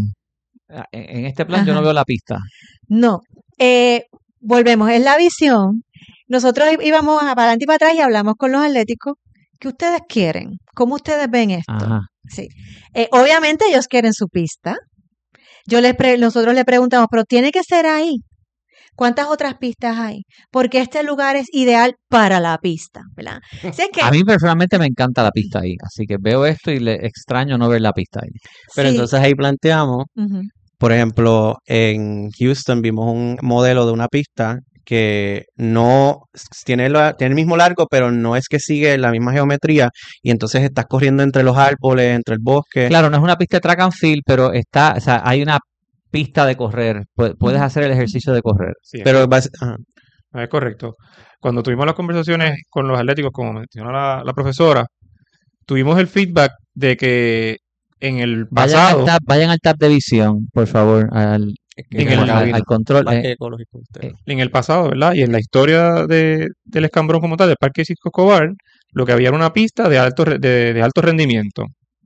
En en este plan yo no Ajá. veo la pista. No, eh, volvemos, es la visión. Nosotros í- íbamos a- para adelante y para atrás y hablamos con los atléticos. ¿Qué ustedes quieren? ¿Cómo ustedes ven esto? Ajá. Sí. Eh, obviamente ellos quieren su pista. Yo les pre- nosotros le preguntamos, pero tiene que ser ahí. ¿Cuántas otras pistas hay? Porque este lugar es ideal para la pista, ¿verdad? Así es que, A mí personalmente me encanta la pista ahí, así que veo esto y le extraño no ver la pista ahí. Pero sí, entonces ahí planteamos, ujú, por ejemplo, en Houston vimos un modelo de una pista que no s- tiene, la- tiene el mismo largo, pero no es que sigue la misma geometría y entonces estás corriendo entre los árboles, entre el bosque. Claro, no es una pista de track and field, pero está, o sea, hay una pista de correr. Pu- Puedes ujú. hacer el ejercicio de correr. Sí, es Pero correcto. bas- ajá. Es correcto. Cuando tuvimos las conversaciones con los atléticos, como mencionó la, la profesora, tuvimos el feedback de que en el Vayan al pasado, tab, vayan al tab de visión, por favor, al, Es que En es el- más- al, al control. más eh, que ecológico usted. eh, en el pasado, ¿verdad? Y en la historia de, del Escambrón como tal, del Parque Cisco Escobar, lo que había era una pista de alto, re- de, de alto rendimiento.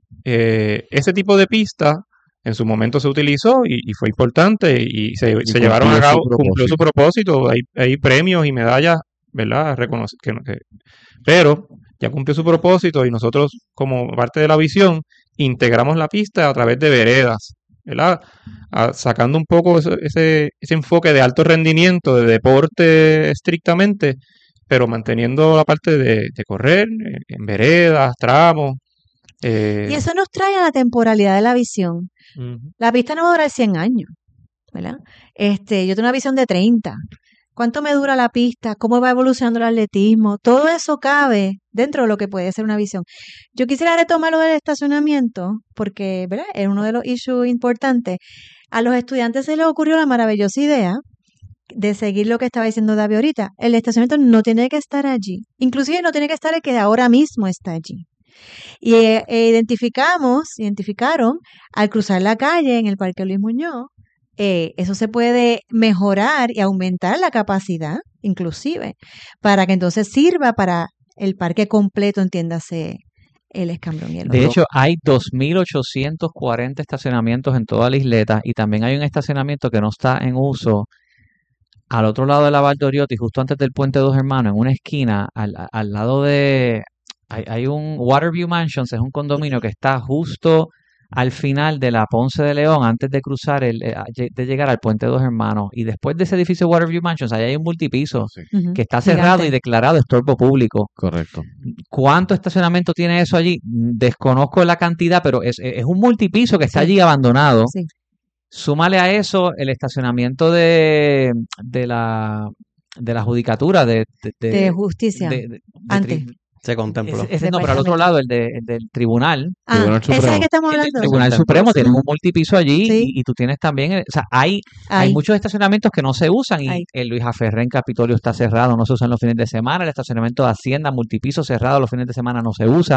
Eh, ese tipo de pista en su momento se utilizó y, y fue importante y se, Y se llevaron a cumplió su cabo, cumplió su propósito. Hay, hay premios y medallas, ¿verdad? Reconoce- que, que- pero ya cumplió su propósito y nosotros, como parte de la visión, integramos la pista a través de veredas, ¿verdad? A- sacando un poco ese, ese, ese enfoque de alto rendimiento, de deporte estrictamente, pero manteniendo la parte de, de correr eh, en veredas, tramos. eh, Y eso nos trae a la temporalidad de la visión. ujú. La pista no va a durar cien años, ¿verdad? Este, yo tengo una visión de treinta. ¿Cuánto me dura la pista? ¿Cómo va evolucionando el atletismo? Todo eso cabe dentro de lo que puede ser una visión. Yo quisiera retomar lo del estacionamiento, porque, ¿verdad? Es uno de los issues importantes. A los estudiantes se les ocurrió la maravillosa idea de seguir lo que estaba diciendo David ahorita. El estacionamiento no tiene que estar allí. Inclusive no tiene que estar el que ahora mismo está allí. Y eh, eh, identificamos, identificaron al cruzar la calle en el Parque Luis Muñoz, eh, eso se puede mejorar y aumentar la capacidad, inclusive, para que entonces sirva para el parque completo, entiéndase, el Escambrón y el De otro. hecho, hay dos mil ochocientos cuarenta estacionamientos en toda la isleta y también hay un estacionamiento que no está en uso al otro lado de la Valdoriotti, justo antes del Puente Dos Hermanos, en una esquina, al, a- al lado de... Hay, hay un Waterview Mansions, es un condominio que está justo al final de la Ponce de León, antes de cruzar, el, eh, de llegar al Puente de Dos Hermanos. Y después de ese edificio Waterview Mansions, ahí hay un multipiso Sí, Ujú. que está cerrado Gigante. y declarado estorbo público. correcto. ¿Cuánto estacionamiento tiene eso allí? Desconozco la cantidad, pero es, es un multipiso que está Sí. allí abandonado. Sí. Súmale a eso el estacionamiento de, de la de la judicatura de, de, de- De justicia. de- de- de Antes. tri- Se contempló. ese- ese no, pero al otro lado, el, de, el del tribunal. Ah, Tribunal ese es el Supremo. que estamos El hablando. Tribunal Contempló, Supremo sí. tiene un multipiso allí Sí. y, y tú tienes también, eh, o sea, hay, hay Ahí. muchos estacionamientos que no se usan y Ahí. el Luis Aferré en Capitolio está cerrado, no se usan los fines de semana, el estacionamiento de Hacienda, multipiso cerrado los fines de semana no se usa.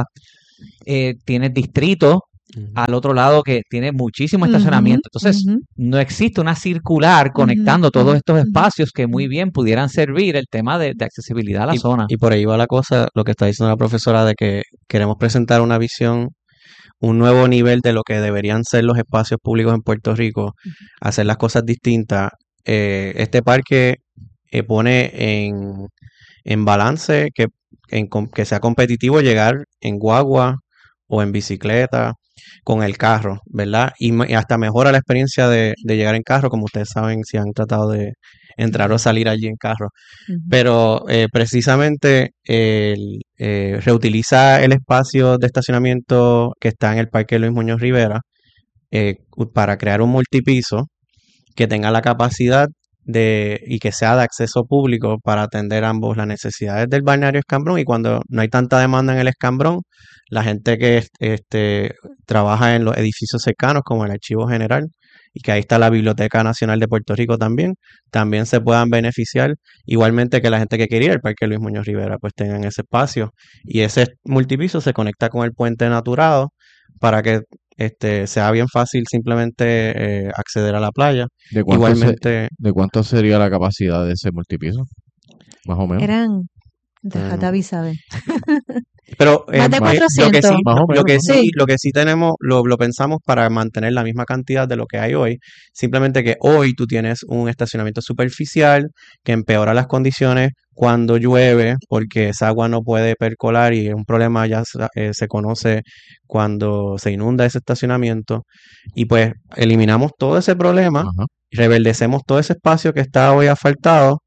Eh, tienes distrito Ujú. al otro lado que tiene muchísimo Ujú, estacionamiento. Entonces, ujú. no existe una circular conectando todos ujú, estos ujú. espacios que muy bien pudieran servir el tema de, de accesibilidad a la Y, zona. y por ahí va la cosa, lo que está diciendo la profesora, de que queremos presentar una visión, un nuevo nivel de lo que deberían ser los espacios públicos en Puerto Rico, hacer las cosas distintas. Eh, este parque eh, pone en, en balance que, en com- que sea competitivo llegar en guagua o en bicicleta con el carro, ¿verdad? Y, ma- y hasta mejora la experiencia de, de llegar en carro, como ustedes saben si han tratado de entrar o salir allí en carro. Ujú. Pero eh, precisamente el, eh, reutiliza el espacio de estacionamiento que está en el Parque Luis Muñoz Rivera eh, u- para crear un multipiso que tenga la capacidad de y que sea de acceso público para atender ambos las necesidades del balneario Escambrón, y cuando no hay tanta demanda en el Escambrón, la gente que es- este, trabaja en los edificios cercanos como el Archivo General, y que ahí está la Biblioteca Nacional de Puerto Rico también, también se puedan beneficiar, igualmente que la gente que quería ir al Parque Luis Muñoz Rivera, pues tengan ese espacio. Y ese multipiso se conecta con el puente naturado para que este, sea bien fácil simplemente eh, acceder a la playa. ¿De cuánto, se- Igualmente, ¿De cuánto sería la capacidad de ese multipiso? Más o menos. Eran. Deja, Mm. David sabe. pero eh, Más de eh, lo que cuatrocientos. sí, Más o lo menos, que ¿no? sí, Sí. lo que sí tenemos, lo, lo pensamos para mantener la misma cantidad de lo que hay hoy. Simplemente que hoy tú tienes un estacionamiento superficial que empeora las condiciones cuando llueve, porque esa agua no puede percolar, y es un problema ya sa- eh, se conoce cuando se inunda ese estacionamiento. Y pues eliminamos todo ese problema, Ajá. reverdecemos todo ese espacio que está hoy asfaltado,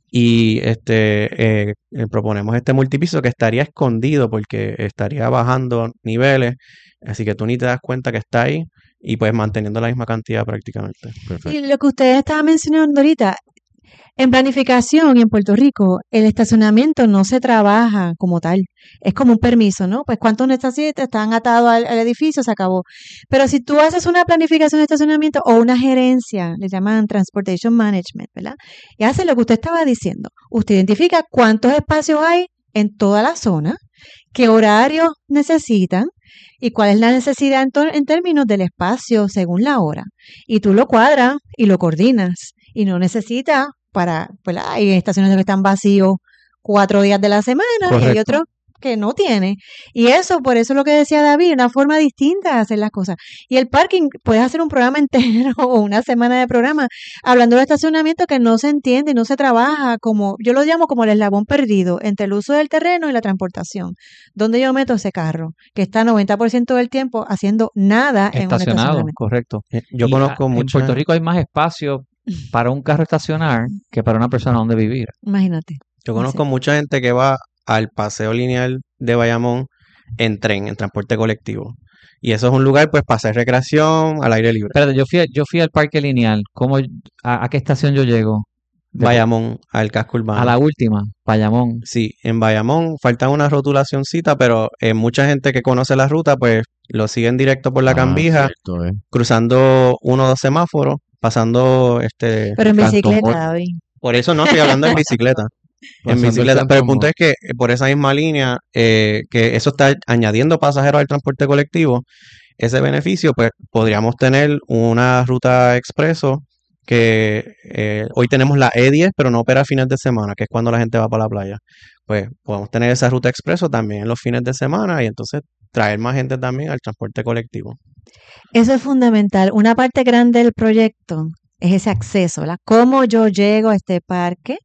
y este eh, eh, proponemos este multipiso que estaría escondido porque estaría bajando niveles, así que tú ni te das cuenta que está ahí, y pues manteniendo la misma cantidad prácticamente. Perfecto. Y lo que ustedes estaban mencionando ahorita, en planificación y en Puerto Rico, el estacionamiento no se trabaja como tal. Es como un permiso, ¿no? Pues cuántos necesitas, están atados al, al edificio, se acabó. Pero si tú haces una planificación de estacionamiento o una gerencia, le llaman Transportation Management, ¿verdad? Y hace lo que usted estaba diciendo. Usted identifica cuántos espacios hay en toda la zona, qué horarios necesitan y cuál es la necesidad en, to- en términos del espacio según la hora. Y tú lo cuadras y lo coordinas. Y no necesitas para, pues hay estaciones que están vacíos cuatro días de la semana y hay Correcto. otros que no tiene. Y eso, por eso es lo que decía David, una forma distinta de hacer las cosas. Y el parking, puedes hacer un programa entero o una semana de programa hablando de estacionamiento que no se entiende y no se trabaja como, yo lo llamo como el eslabón perdido entre el uso del terreno y la transportación. ¿Dónde yo meto ese carro? Que está noventa por ciento del tiempo haciendo nada en un Estacionado, estacionamiento. correcto. Eh, Yo Y, conozco ah, en mucha, Puerto Rico hay más espacio para un carro estacionar que para una persona donde vivir. Imagínate. yo conozco mucha gente que va al paseo lineal de Bayamón en tren, en transporte colectivo. Y eso es un lugar pues para hacer recreación al aire libre. Espérate, yo fui, a- yo fui al parque lineal. ¿Cómo, a, a qué estación yo llego? De- Bayamón, al casco urbano. A la última, Bayamón. Sí, en Bayamón falta una rotulacioncita, pero eh, mucha gente que conoce la ruta, pues lo siguen directo por la Ah, Cambija, cierto, eh. cruzando uno o dos semáforos, pasando este... Pero en Canto bicicleta, Mor- David. Por eso no estoy hablando en bicicleta. En Pasando el bicicleta, pero el Canto punto Mor- es que eh, por esa misma línea, eh, que eso está añadiendo pasajeros al transporte colectivo, ese beneficio, pues podríamos tener una ruta expreso que eh, hoy tenemos la E diez, pero no opera fines de semana, que es cuando la gente va para la playa. Pues podemos tener esa ruta expreso también en los fines de semana, y entonces traer más gente también al transporte colectivo. Eso es fundamental. Una parte grande del proyecto es ese acceso, ¿verdad? ¿Cómo yo llego a este parque?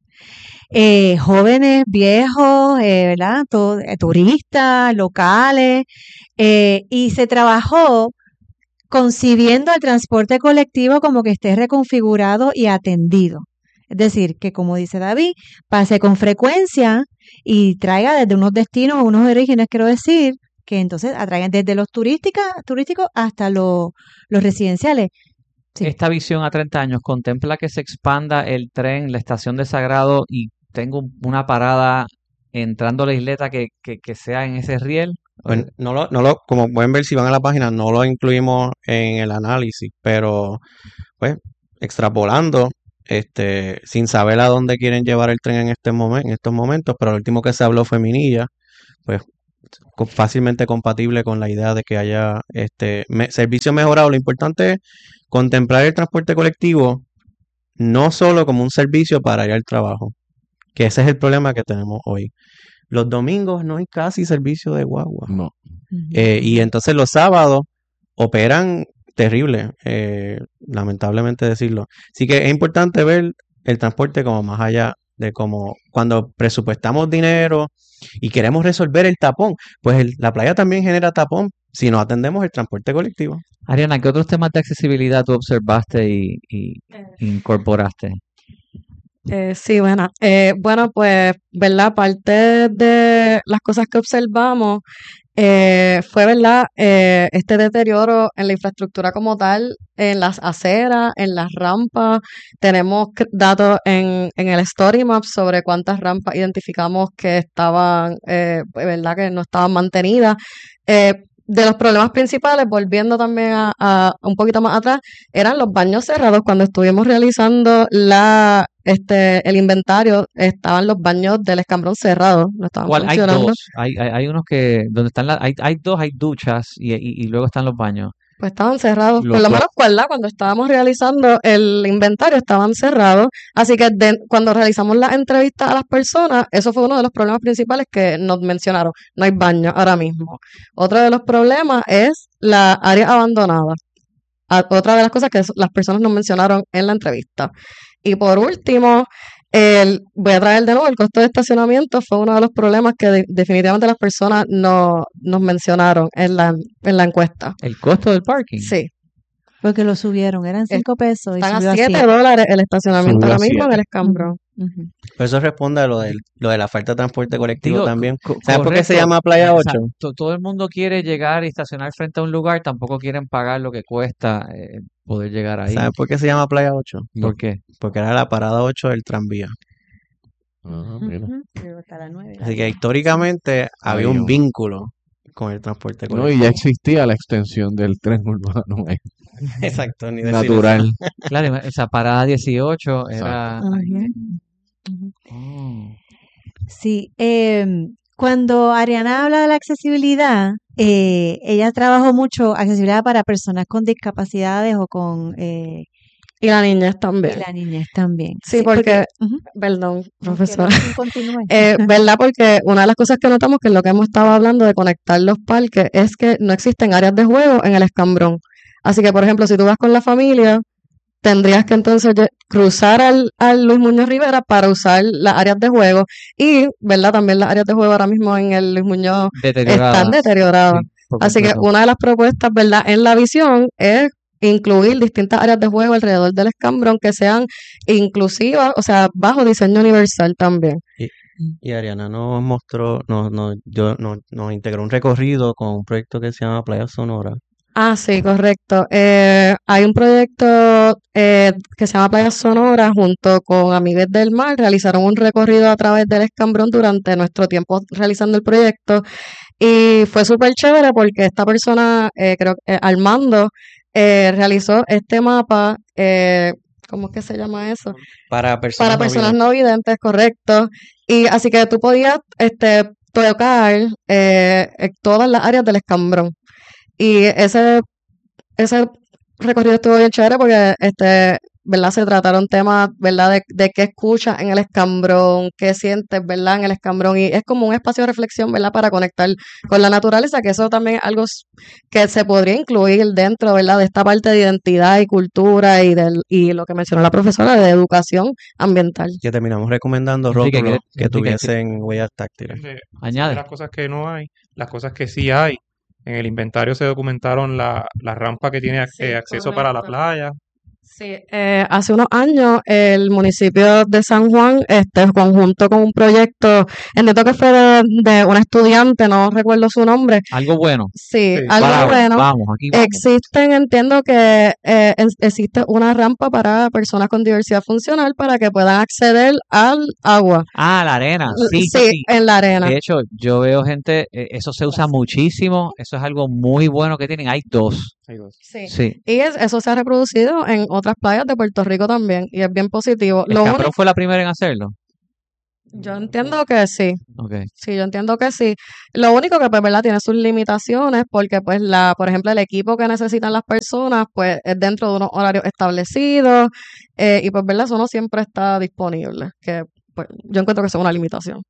Eh, jóvenes, viejos, eh, ¿verdad? Todo- eh, turistas, locales, eh, y se trabajó concibiendo el transporte colectivo como que esté reconfigurado y atendido. Es decir, que como dice David, pase con frecuencia y traiga desde unos destinos a unos orígenes, quiero decir, que entonces atraigan desde los turística, turísticos hasta los, los residenciales. Sí. Esta visión a treinta años contempla que se expanda el tren, la estación de Sagrado y tengo una parada entrando a la isleta que, que, que sea en ese riel. Pues no lo, no lo, como pueden ver si van a la página, no lo incluimos en el análisis, pero pues extrapolando, este, sin saber a dónde quieren llevar el tren en este momento, en estos momentos, pero lo último que se habló fue Minilla, pues co- fácilmente compatible con la idea de que haya este me- servicio mejorado. Lo importante es contemplar el transporte colectivo no solo como un servicio para ir al trabajo, que ese es el problema que tenemos hoy. Los domingos no hay casi servicio de guagua. No. Ujú. Eh, y entonces los sábados operan terrible, eh, lamentablemente decirlo. Así que es importante ver el transporte como más allá de como cuando presupuestamos dinero y queremos resolver el tapón, pues el- la playa también genera tapón si no atendemos el transporte colectivo. Ariana, ¿qué otros temas de accesibilidad tú observaste y, y incorporaste? Eh, sí, bueno, eh, bueno, pues, ¿verdad? Parte de las cosas que observamos eh, fue, ¿verdad? Eh, este deterioro en la infraestructura como tal, en las aceras, en las rampas. Tenemos c- datos en, en el Story Map sobre cuántas rampas identificamos que estaban, eh, ¿verdad? Que no estaban mantenidas. Eh, de los problemas principales, volviendo también a, a un poquito más atrás, eran los baños cerrados. Cuando estuvimos realizando la, este, el inventario, estaban los baños del escambrón cerrados, no estaban ¿Cuál? Hay funcionando. dos. Hay, hay, hay unos que, donde están las, hay, hay dos, hay duchas y, y, y luego están los baños. Pues estaban cerrados, Los por lo dos. menos, ¿verdad? Cuando estábamos realizando el inventario estaban cerrados, así que de- cuando realizamos las entrevistas a las personas, eso fue uno de los problemas principales que nos mencionaron, no hay baño ahora mismo. Otro de los problemas es la área abandonada, a- otra de las cosas que las personas nos mencionaron en la entrevista. Y por último, el, voy a traer de nuevo el costo de estacionamiento, fue uno de los problemas que de- definitivamente las personas no, nos mencionaron en la, en la encuesta. El costo del parking. Sí. Porque lo subieron, eran cinco pesos y Están subió a a siete siete. dólares el estacionamiento Subió a ahora mismo en siete. el escambrón. Ujú. Pero eso responde a lo, del, lo de la falta de transporte colectivo Digo, también. co- ¿Sabes por qué se correcto. llama Playa O sea, ocho? to- todo el mundo quiere llegar y estacionar frente a un lugar, tampoco quieren pagar lo que cuesta eh, poder llegar ahí. ¿Sabes por qué se llama Playa ocho? ¿Por qué? Porque era la parada ocho del tranvía. Ah, mira. Ujú. Pero hasta las nueve. Así que históricamente había Ahí un un- vínculo con el transporte No, y colectivo. ya existía la extensión del tren urbano eh, Exacto, ni decir natural. Claro, esa parada dieciocho era... Ujú. ahí. Ujú. Oh. Sí, em, cuando Ariana habla de la accesibilidad, eh, ella trabajó mucho accesibilidad para personas con discapacidades o con eh, Y la niñez y también. la niñez también. Sí, porque, ujú, perdón, no, profesora. que no continúe. Eh, ¿verdad? Porque una de las cosas que notamos que es lo que hemos estado hablando de conectar los parques es que no existen áreas de juego en el escambrón. Así que, por ejemplo, si tú vas con la familia, tendrías que entonces lle- cruzar al, al Luis Muñoz Rivera para usar las áreas de juego. Y, ¿verdad? También las áreas de juego ahora mismo en el Luis Muñoz Deterioradas. están deterioradas. Sí, por Así que completo. una de las propuestas, ¿verdad? En la visión es incluir distintas áreas de juego alrededor del escambrón que sean inclusivas, o sea, bajo diseño universal también. Y Ariana nos mostró, nos, nos, yo, nos, nos integró un recorrido con un proyecto que se llama Playa Sonora. Ah, sí, correcto. Eh, hay un proyecto eh, que se llama Playa Sonora junto con Amigues del Mar. Realizaron un recorrido a través del escambrón durante nuestro tiempo realizando el proyecto y fue súper chévere porque esta persona, eh, creo que eh, Armando, eh, realizó este mapa, eh, ¿cómo es que se llama eso? Para personas Para no personas videntes. no videntes, correcto. Y así que tú podías este, tocar eh, eh, todas las áreas del escambrón. Y ese, ese recorrido estuvo bien chévere porque, este, ¿verdad? Se trataron temas, ¿verdad? De, de qué escuchas en el escambrón, qué sientes, ¿verdad? En el escambrón. Y es como un espacio de reflexión, ¿verdad? Para conectar con la naturaleza, que eso también es algo s- que se podría incluir dentro, ¿verdad? De esta parte de identidad y cultura y, del, y lo que mencionó la profesora de educación ambiental. Que terminamos recomendando Enrique, rótulos ¿qué- que Enrique, tuviesen huellas táctiles. De, de Añade. las cosas que no hay, las cosas que sí hay, En el inventario se documentaron la, la rampa que tiene ac- Sí, eh, acceso para la correcto. playa. Sí, eh, hace unos años el municipio de San Juan, este, conjunto con un proyecto, entiendo que fue de, de una estudiante, no recuerdo su nombre. Algo bueno. Sí, Sí, algo Bravo, bueno. vamos, aquí vamos. Existen, entiendo que eh, es- existe una rampa para personas con diversidad funcional para que puedan acceder al agua. Ah, la arena, L- sí, Sí, sí. en la arena. De hecho, yo veo gente, eh, eso se usa muchísimo, eso es algo muy bueno que tienen. Hay dos, Hay dos. Sí. sí. Y es- eso se ha reproducido en otras playas de Puerto Rico también, y es bien positivo. Lo ¿Escaprón único, fue la primera en hacerlo? yo entiendo que sí. Ok. Sí, yo entiendo que sí. Lo único que, pues, ¿verdad? Tiene sus limitaciones porque, pues, la, por ejemplo, el equipo que necesitan las personas, pues, es dentro de unos horarios establecidos eh, y, pues, ¿verdad? Eso no siempre está disponible, que, pues, yo encuentro que eso es una limitación.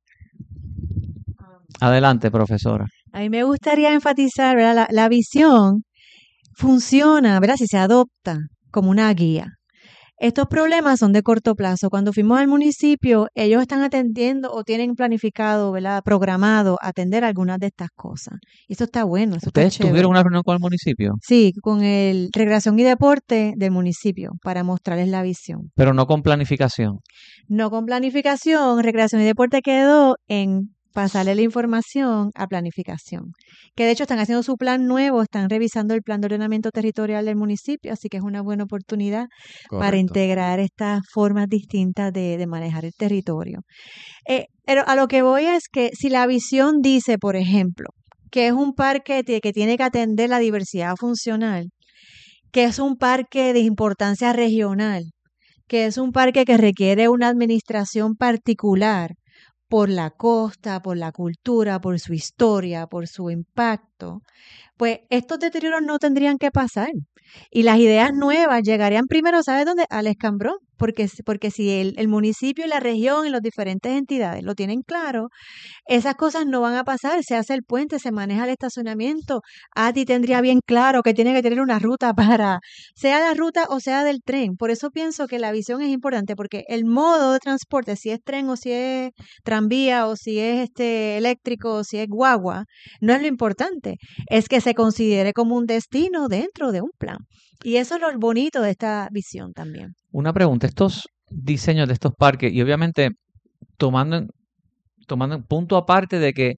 Adelante, profesora. A mí me gustaría enfatizar, ¿verdad? La, la visión funciona, ¿verdad? Si se adopta como una guía. Estos problemas son de corto plazo. Cuando fuimos al municipio, ellos están atendiendo o tienen planificado, ¿verdad? Programado atender algunas de estas cosas. Y eso está bueno, eso está ¿Ustedes chévere. tuvieron una reunión con el municipio? Sí, con el Recreación y Deporte del municipio para mostrarles la visión. Pero no con planificación. No con planificación, Recreación y Deporte quedó en pasarle la información a planificación. Que de hecho están haciendo su plan nuevo, están revisando el plan de ordenamiento territorial del municipio, así que es una buena oportunidad para Correcto. integrar estas formas distintas de, de manejar el territorio. Eh, pero a lo que voy es que si la visión dice, por ejemplo, que es un parque que, que tiene que atender la diversidad funcional, que es un parque de importancia regional, que es un parque que requiere una administración particular por la costa, por la cultura, por su historia, por su impacto, pues estos deterioros no tendrían que pasar. Y las ideas nuevas llegarían primero, ¿sabes dónde? Al escambrón. Porque, porque si el, el municipio y la región y las diferentes entidades lo tienen claro, esas cosas no van a pasar. Se hace el puente, se maneja el estacionamiento. A ti tendría bien claro que tiene que tener una ruta para, sea la ruta o sea del tren. Por eso pienso que la visión es importante, porque el modo de transporte, si es tren o si es tranvía o si es este eléctrico o si es guagua, no es lo importante. Es que se considere como un destino dentro de un plan. Y eso es lo bonito de esta visión también. Una pregunta, estos diseños de estos parques, y obviamente tomando en, tomando en punto aparte de que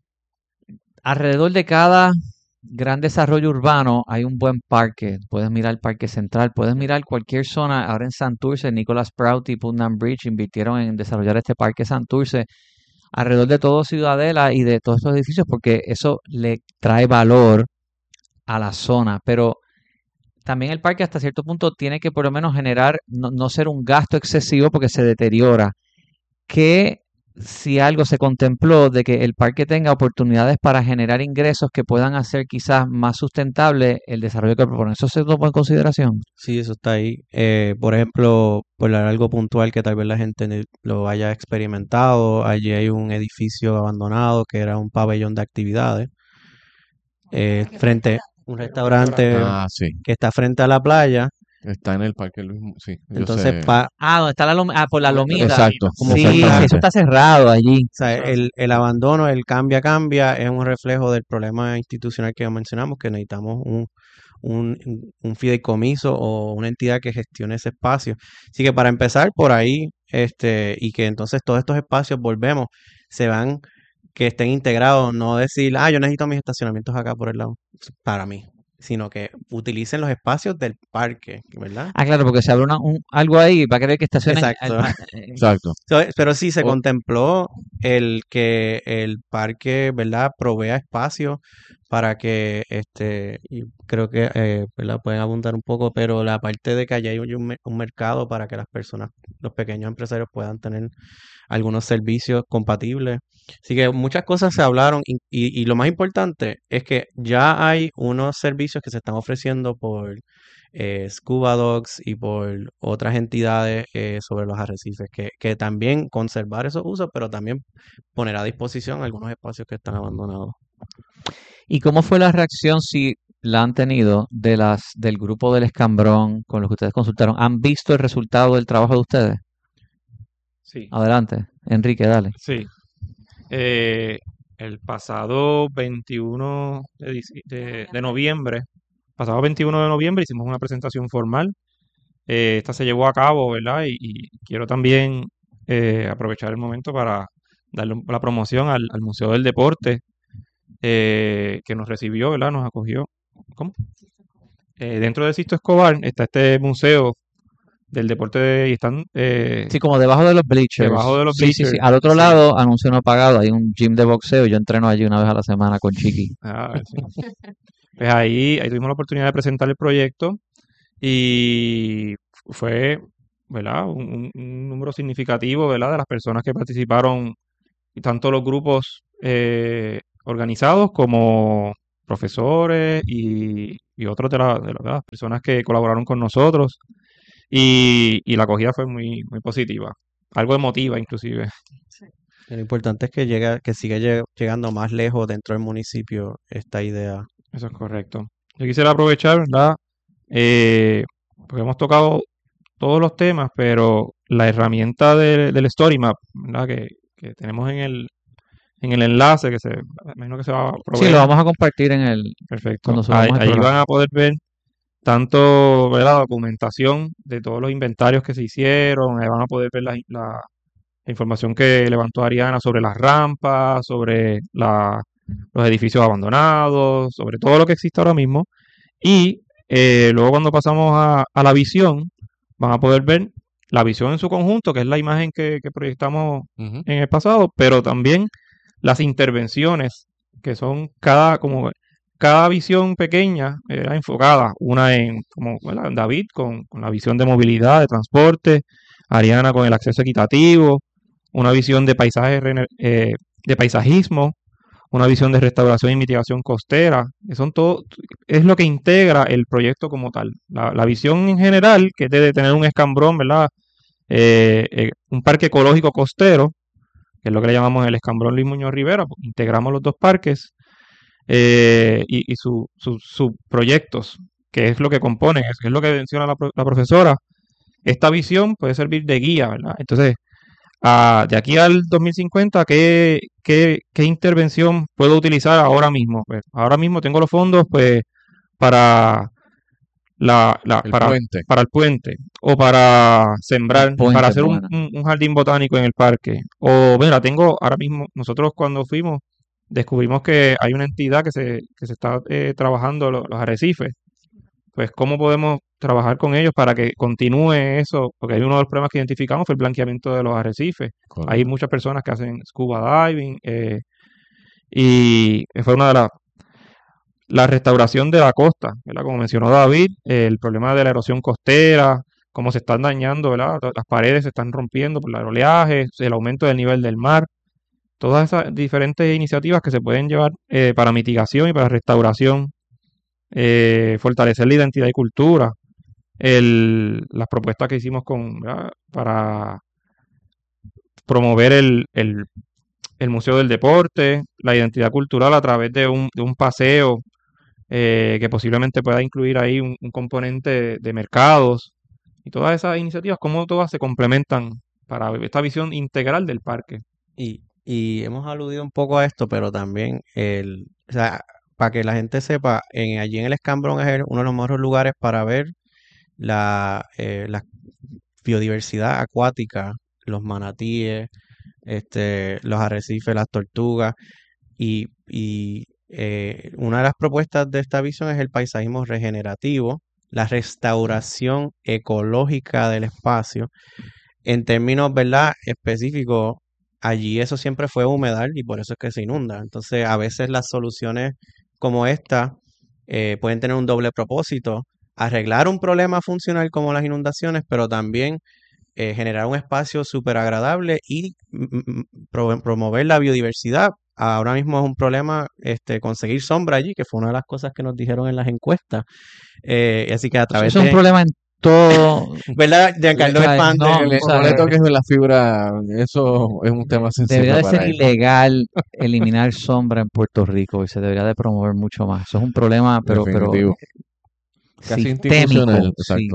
alrededor de cada gran desarrollo urbano hay un buen parque. Puedes mirar el Parque Central, puedes mirar cualquier zona. Ahora en Santurce, Nicholas Prouty y Putnam Bridge invirtieron en desarrollar este Parque Santurce alrededor de todo Ciudadela y de todos estos edificios porque eso le trae valor a la zona. Pero también el parque hasta cierto punto tiene que por lo menos generar, no, no ser un gasto excesivo porque se deteriora. Que si algo se contempló de que el parque tenga oportunidades para generar ingresos que puedan hacer quizás más sustentable el desarrollo que propone. ¿Eso se tomó en consideración? Sí, eso está ahí. Eh, por ejemplo, por algo puntual que tal vez la gente ne- lo haya experimentado, allí hay un edificio abandonado que era un pabellón de actividades, eh, frente un restaurante Ah, sí. que está frente a la playa. Está en el Parque Luis. Mu- Sí, yo Entonces, sé. pa- Ah, donde está la lom- ah, por la lomita. Exacto. como Sí, frente a- eso está cerrado allí. o sea, el, el abandono, el cambia, cambia, es un reflejo del problema institucional que mencionamos, que necesitamos un, un, un fideicomiso o una entidad que gestione ese espacio. Así que para empezar por ahí, este, y que entonces todos estos espacios, volvemos, se van, que estén integrados, no decir, ah, yo necesito mis estacionamientos acá por el lado, para mí, sino que utilicen los espacios del parque, ¿verdad? Ah, claro, porque se abre una- un, algo ahí, va a querer que estacionen. Exacto. al- eh, Exacto. So, Pero sí se O- contempló el que el parque, ¿verdad?, provea espacio para que, este, y creo que, eh, ¿verdad?, pueden abundar un poco, pero la parte de que allá hay un, me- un mercado para que las personas, los pequeños empresarios puedan tener algunos servicios compatibles. Así que muchas cosas se hablaron y, y- y lo más importante es que ya hay unos servicios que se están ofreciendo por eh, Scuba Dogs y por otras entidades eh, sobre los arrecifes, que, que también conservar esos usos, pero también poner a disposición algunos espacios que están abandonados. ¿Y cómo fue la reacción, si la han tenido, de las del grupo del Escambrón con los que ustedes consultaron? ¿Han visto el resultado del trabajo de ustedes? Sí, Adelante, Enrique, dale. sí. Eh, el pasado veintiuno de, dic- de- de noviembre, pasado veintiuno de noviembre hicimos una presentación formal. Eh, esta se llevó a cabo, ¿verdad? Y, y quiero también eh, aprovechar el momento para darle un- la promoción al, al Museo del Deporte, eh, que nos recibió, ¿verdad? Nos acogió. ¿Cómo? Eh, dentro de Sisto Escobar está este museo del deporte de- y están eh, Sí, como debajo de los bleachers. debajo de los Sí, sí, sí. bleachers. Al otro Sí. lado, anuncio no pagado, hay un gym de boxeo. Yo entreno allí una vez a la semana con Chiqui. Ah, sí. Pues ahí, ahí tuvimos la oportunidad de presentar el proyecto y fue, ¿verdad? Un, un- un número significativo, ¿verdad? De las personas que participaron, tanto los grupos eh, organizados como profesores y, y otros de, la- de la- de las personas que colaboraron con nosotros. Y, y la acogida fue muy, muy positiva, algo emotiva inclusive. Lo importante es que llega, que siga lle- llegando más lejos dentro del municipio esta idea. Eso es correcto. Yo quisiera aprovechar, ¿verdad? Eh, porque hemos tocado todos los temas, pero la herramienta de- del Story Map, ¿verdad? Que, que tenemos en el, en el enlace, que se, me imagino que se va a Sí, proveer. lo vamos a compartir en el Perfecto. cuando Ahí, subamos el ahí van programa. a poder ver tanto, ¿verdad? La documentación de todos los inventarios que se hicieron, ahí van a poder ver la, la- la información que levantó Ariana sobre las rampas, sobre la- los edificios abandonados, sobre todo lo que existe ahora mismo. Y eh, luego cuando pasamos a, a la visión, van a poder ver la visión en su conjunto, que es la imagen que, que proyectamos Ujú. en el pasado, pero también las intervenciones, que son cada, como cada visión pequeña, era enfocada, una en, como ¿verdad? David con, con la visión de movilidad, de transporte, Ariana con el acceso equitativo, una visión de paisaje, rene- eh, de paisajismo, una visión de restauración y mitigación costera, que son todo, es lo que integra el proyecto como tal. La, la visión en general, que es de tener un escambrón, ¿verdad? Eh, eh, un parque ecológico costero, que es lo que le llamamos el escambrón Luis Muñoz Rivera, pues, integramos los dos parques eh, y, y su- su- sus proyectos, que es lo que componen, es, es lo que menciona la, pro- la profesora. Esta visión puede servir de guía, ¿verdad? Entonces, ah, de aquí al dos mil cincuenta, ¿qué, qué, qué intervención puedo utilizar ahora mismo? Pues ahora mismo tengo los fondos pues, para, la, la- El para, puente. para el puente o para sembrar, El puente para es hacer un, buena. un- un jardín botánico en el parque. O, mira, tengo ahora mismo, nosotros cuando fuimos, descubrimos que hay una entidad que se, que se está eh, trabajando lo- los arrecifes. Pues, ¿cómo podemos trabajar con ellos para que continúe eso? Porque hay uno de los problemas que identificamos fue el blanqueamiento de los arrecifes. Hay Correcto. muchas personas que hacen scuba diving eh, y fue una de las la restauración de la costa, ¿verdad? Como mencionó David, eh, el problema de la erosión costera, cómo se están dañando, ¿verdad? Las paredes se están rompiendo por el oleaje, el aumento del nivel del mar, todas esas diferentes iniciativas que se pueden llevar eh, para mitigación y para restauración, eh, fortalecer la identidad y cultura, el, las propuestas que hicimos con, ¿verdad? Para promover el, el, el Museo del Deporte, la identidad cultural a través de un, de un paseo eh, que posiblemente pueda incluir ahí un, un componente de, de mercados y todas esas iniciativas, cómo todas se complementan para esta visión integral del parque. Y, y hemos aludido un poco a esto, pero también el, o sea, para que la gente sepa, en, allí en el Escambrón es el- uno de los mejores lugares para ver la, eh, la biodiversidad acuática, los manatíes, este, los arrecifes, las tortugas. Y, y, eh, una de las propuestas de esta visión es el paisajismo regenerativo, la restauración ecológica del espacio. En términos, ¿verdad?, específicos, allí eso siempre fue humedal y por eso es que se inunda. Entonces, a veces las soluciones como esta eh, pueden tener un doble propósito: arreglar un problema funcional como las inundaciones, pero también eh, generar un espacio súper agradable y mm, mm, pro- promover la biodiversidad. Ahora mismo es un problema este, conseguir sombra allí, que fue una de las cosas que nos dijeron en las encuestas. Eh, así que a Eso través es un de, problema en todo. ¿verdad? Giancarlo O es sea, fan no, de, o sea, No le toques la fibra, eso es un tema debería sensible de para ser él. ilegal eliminar sombra en Puerto Rico y se debería de promover mucho más. Eso es un problema, pero, pero Definitivo. Casi sistémico. institucional, Sí. exacto.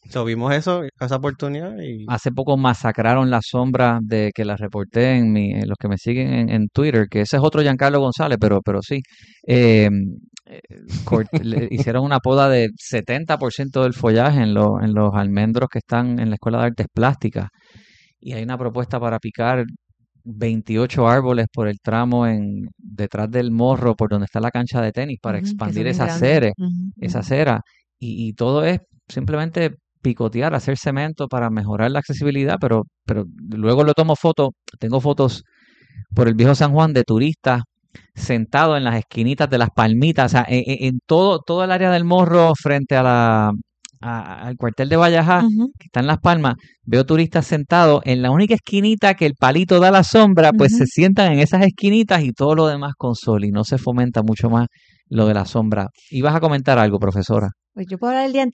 So, vimos eso, esa oportunidad y Hace poco masacraron la sombra de que la reporté en mi, en los que me siguen en, en Twitter, que ese es otro Giancarlo González, pero, pero sí. Eh, eh, cort- le hicieron una poda de setenta por ciento del follaje en, los en los almendros que están en la Escuela de Artes Plásticas. Y hay una propuesta para picar veintiocho árboles por el tramo en detrás del morro, por donde está la cancha de tenis, para Ujú, que expandir son bien esa grandes. acera, Ujú, esa ujú. acera. Y, y todo es simplemente picotear, hacer cemento para mejorar la accesibilidad, pero, pero luego lo tomo foto, tengo fotos por el viejo San Juan de turistas sentados en las esquinitas de las palmitas, o sea, en, en- en todo, todo el área del morro frente a la, a- al cuartel de Vallajá, Ujú, que está en Las Palmas, veo turistas sentados en la única esquinita que el palito da la sombra, pues se ujú. sientan en esas esquinitas y todo lo demás con sol y no se fomenta mucho más lo de la sombra. ¿Ibas a comentar algo, profesora? Pues yo puedo hablar del Día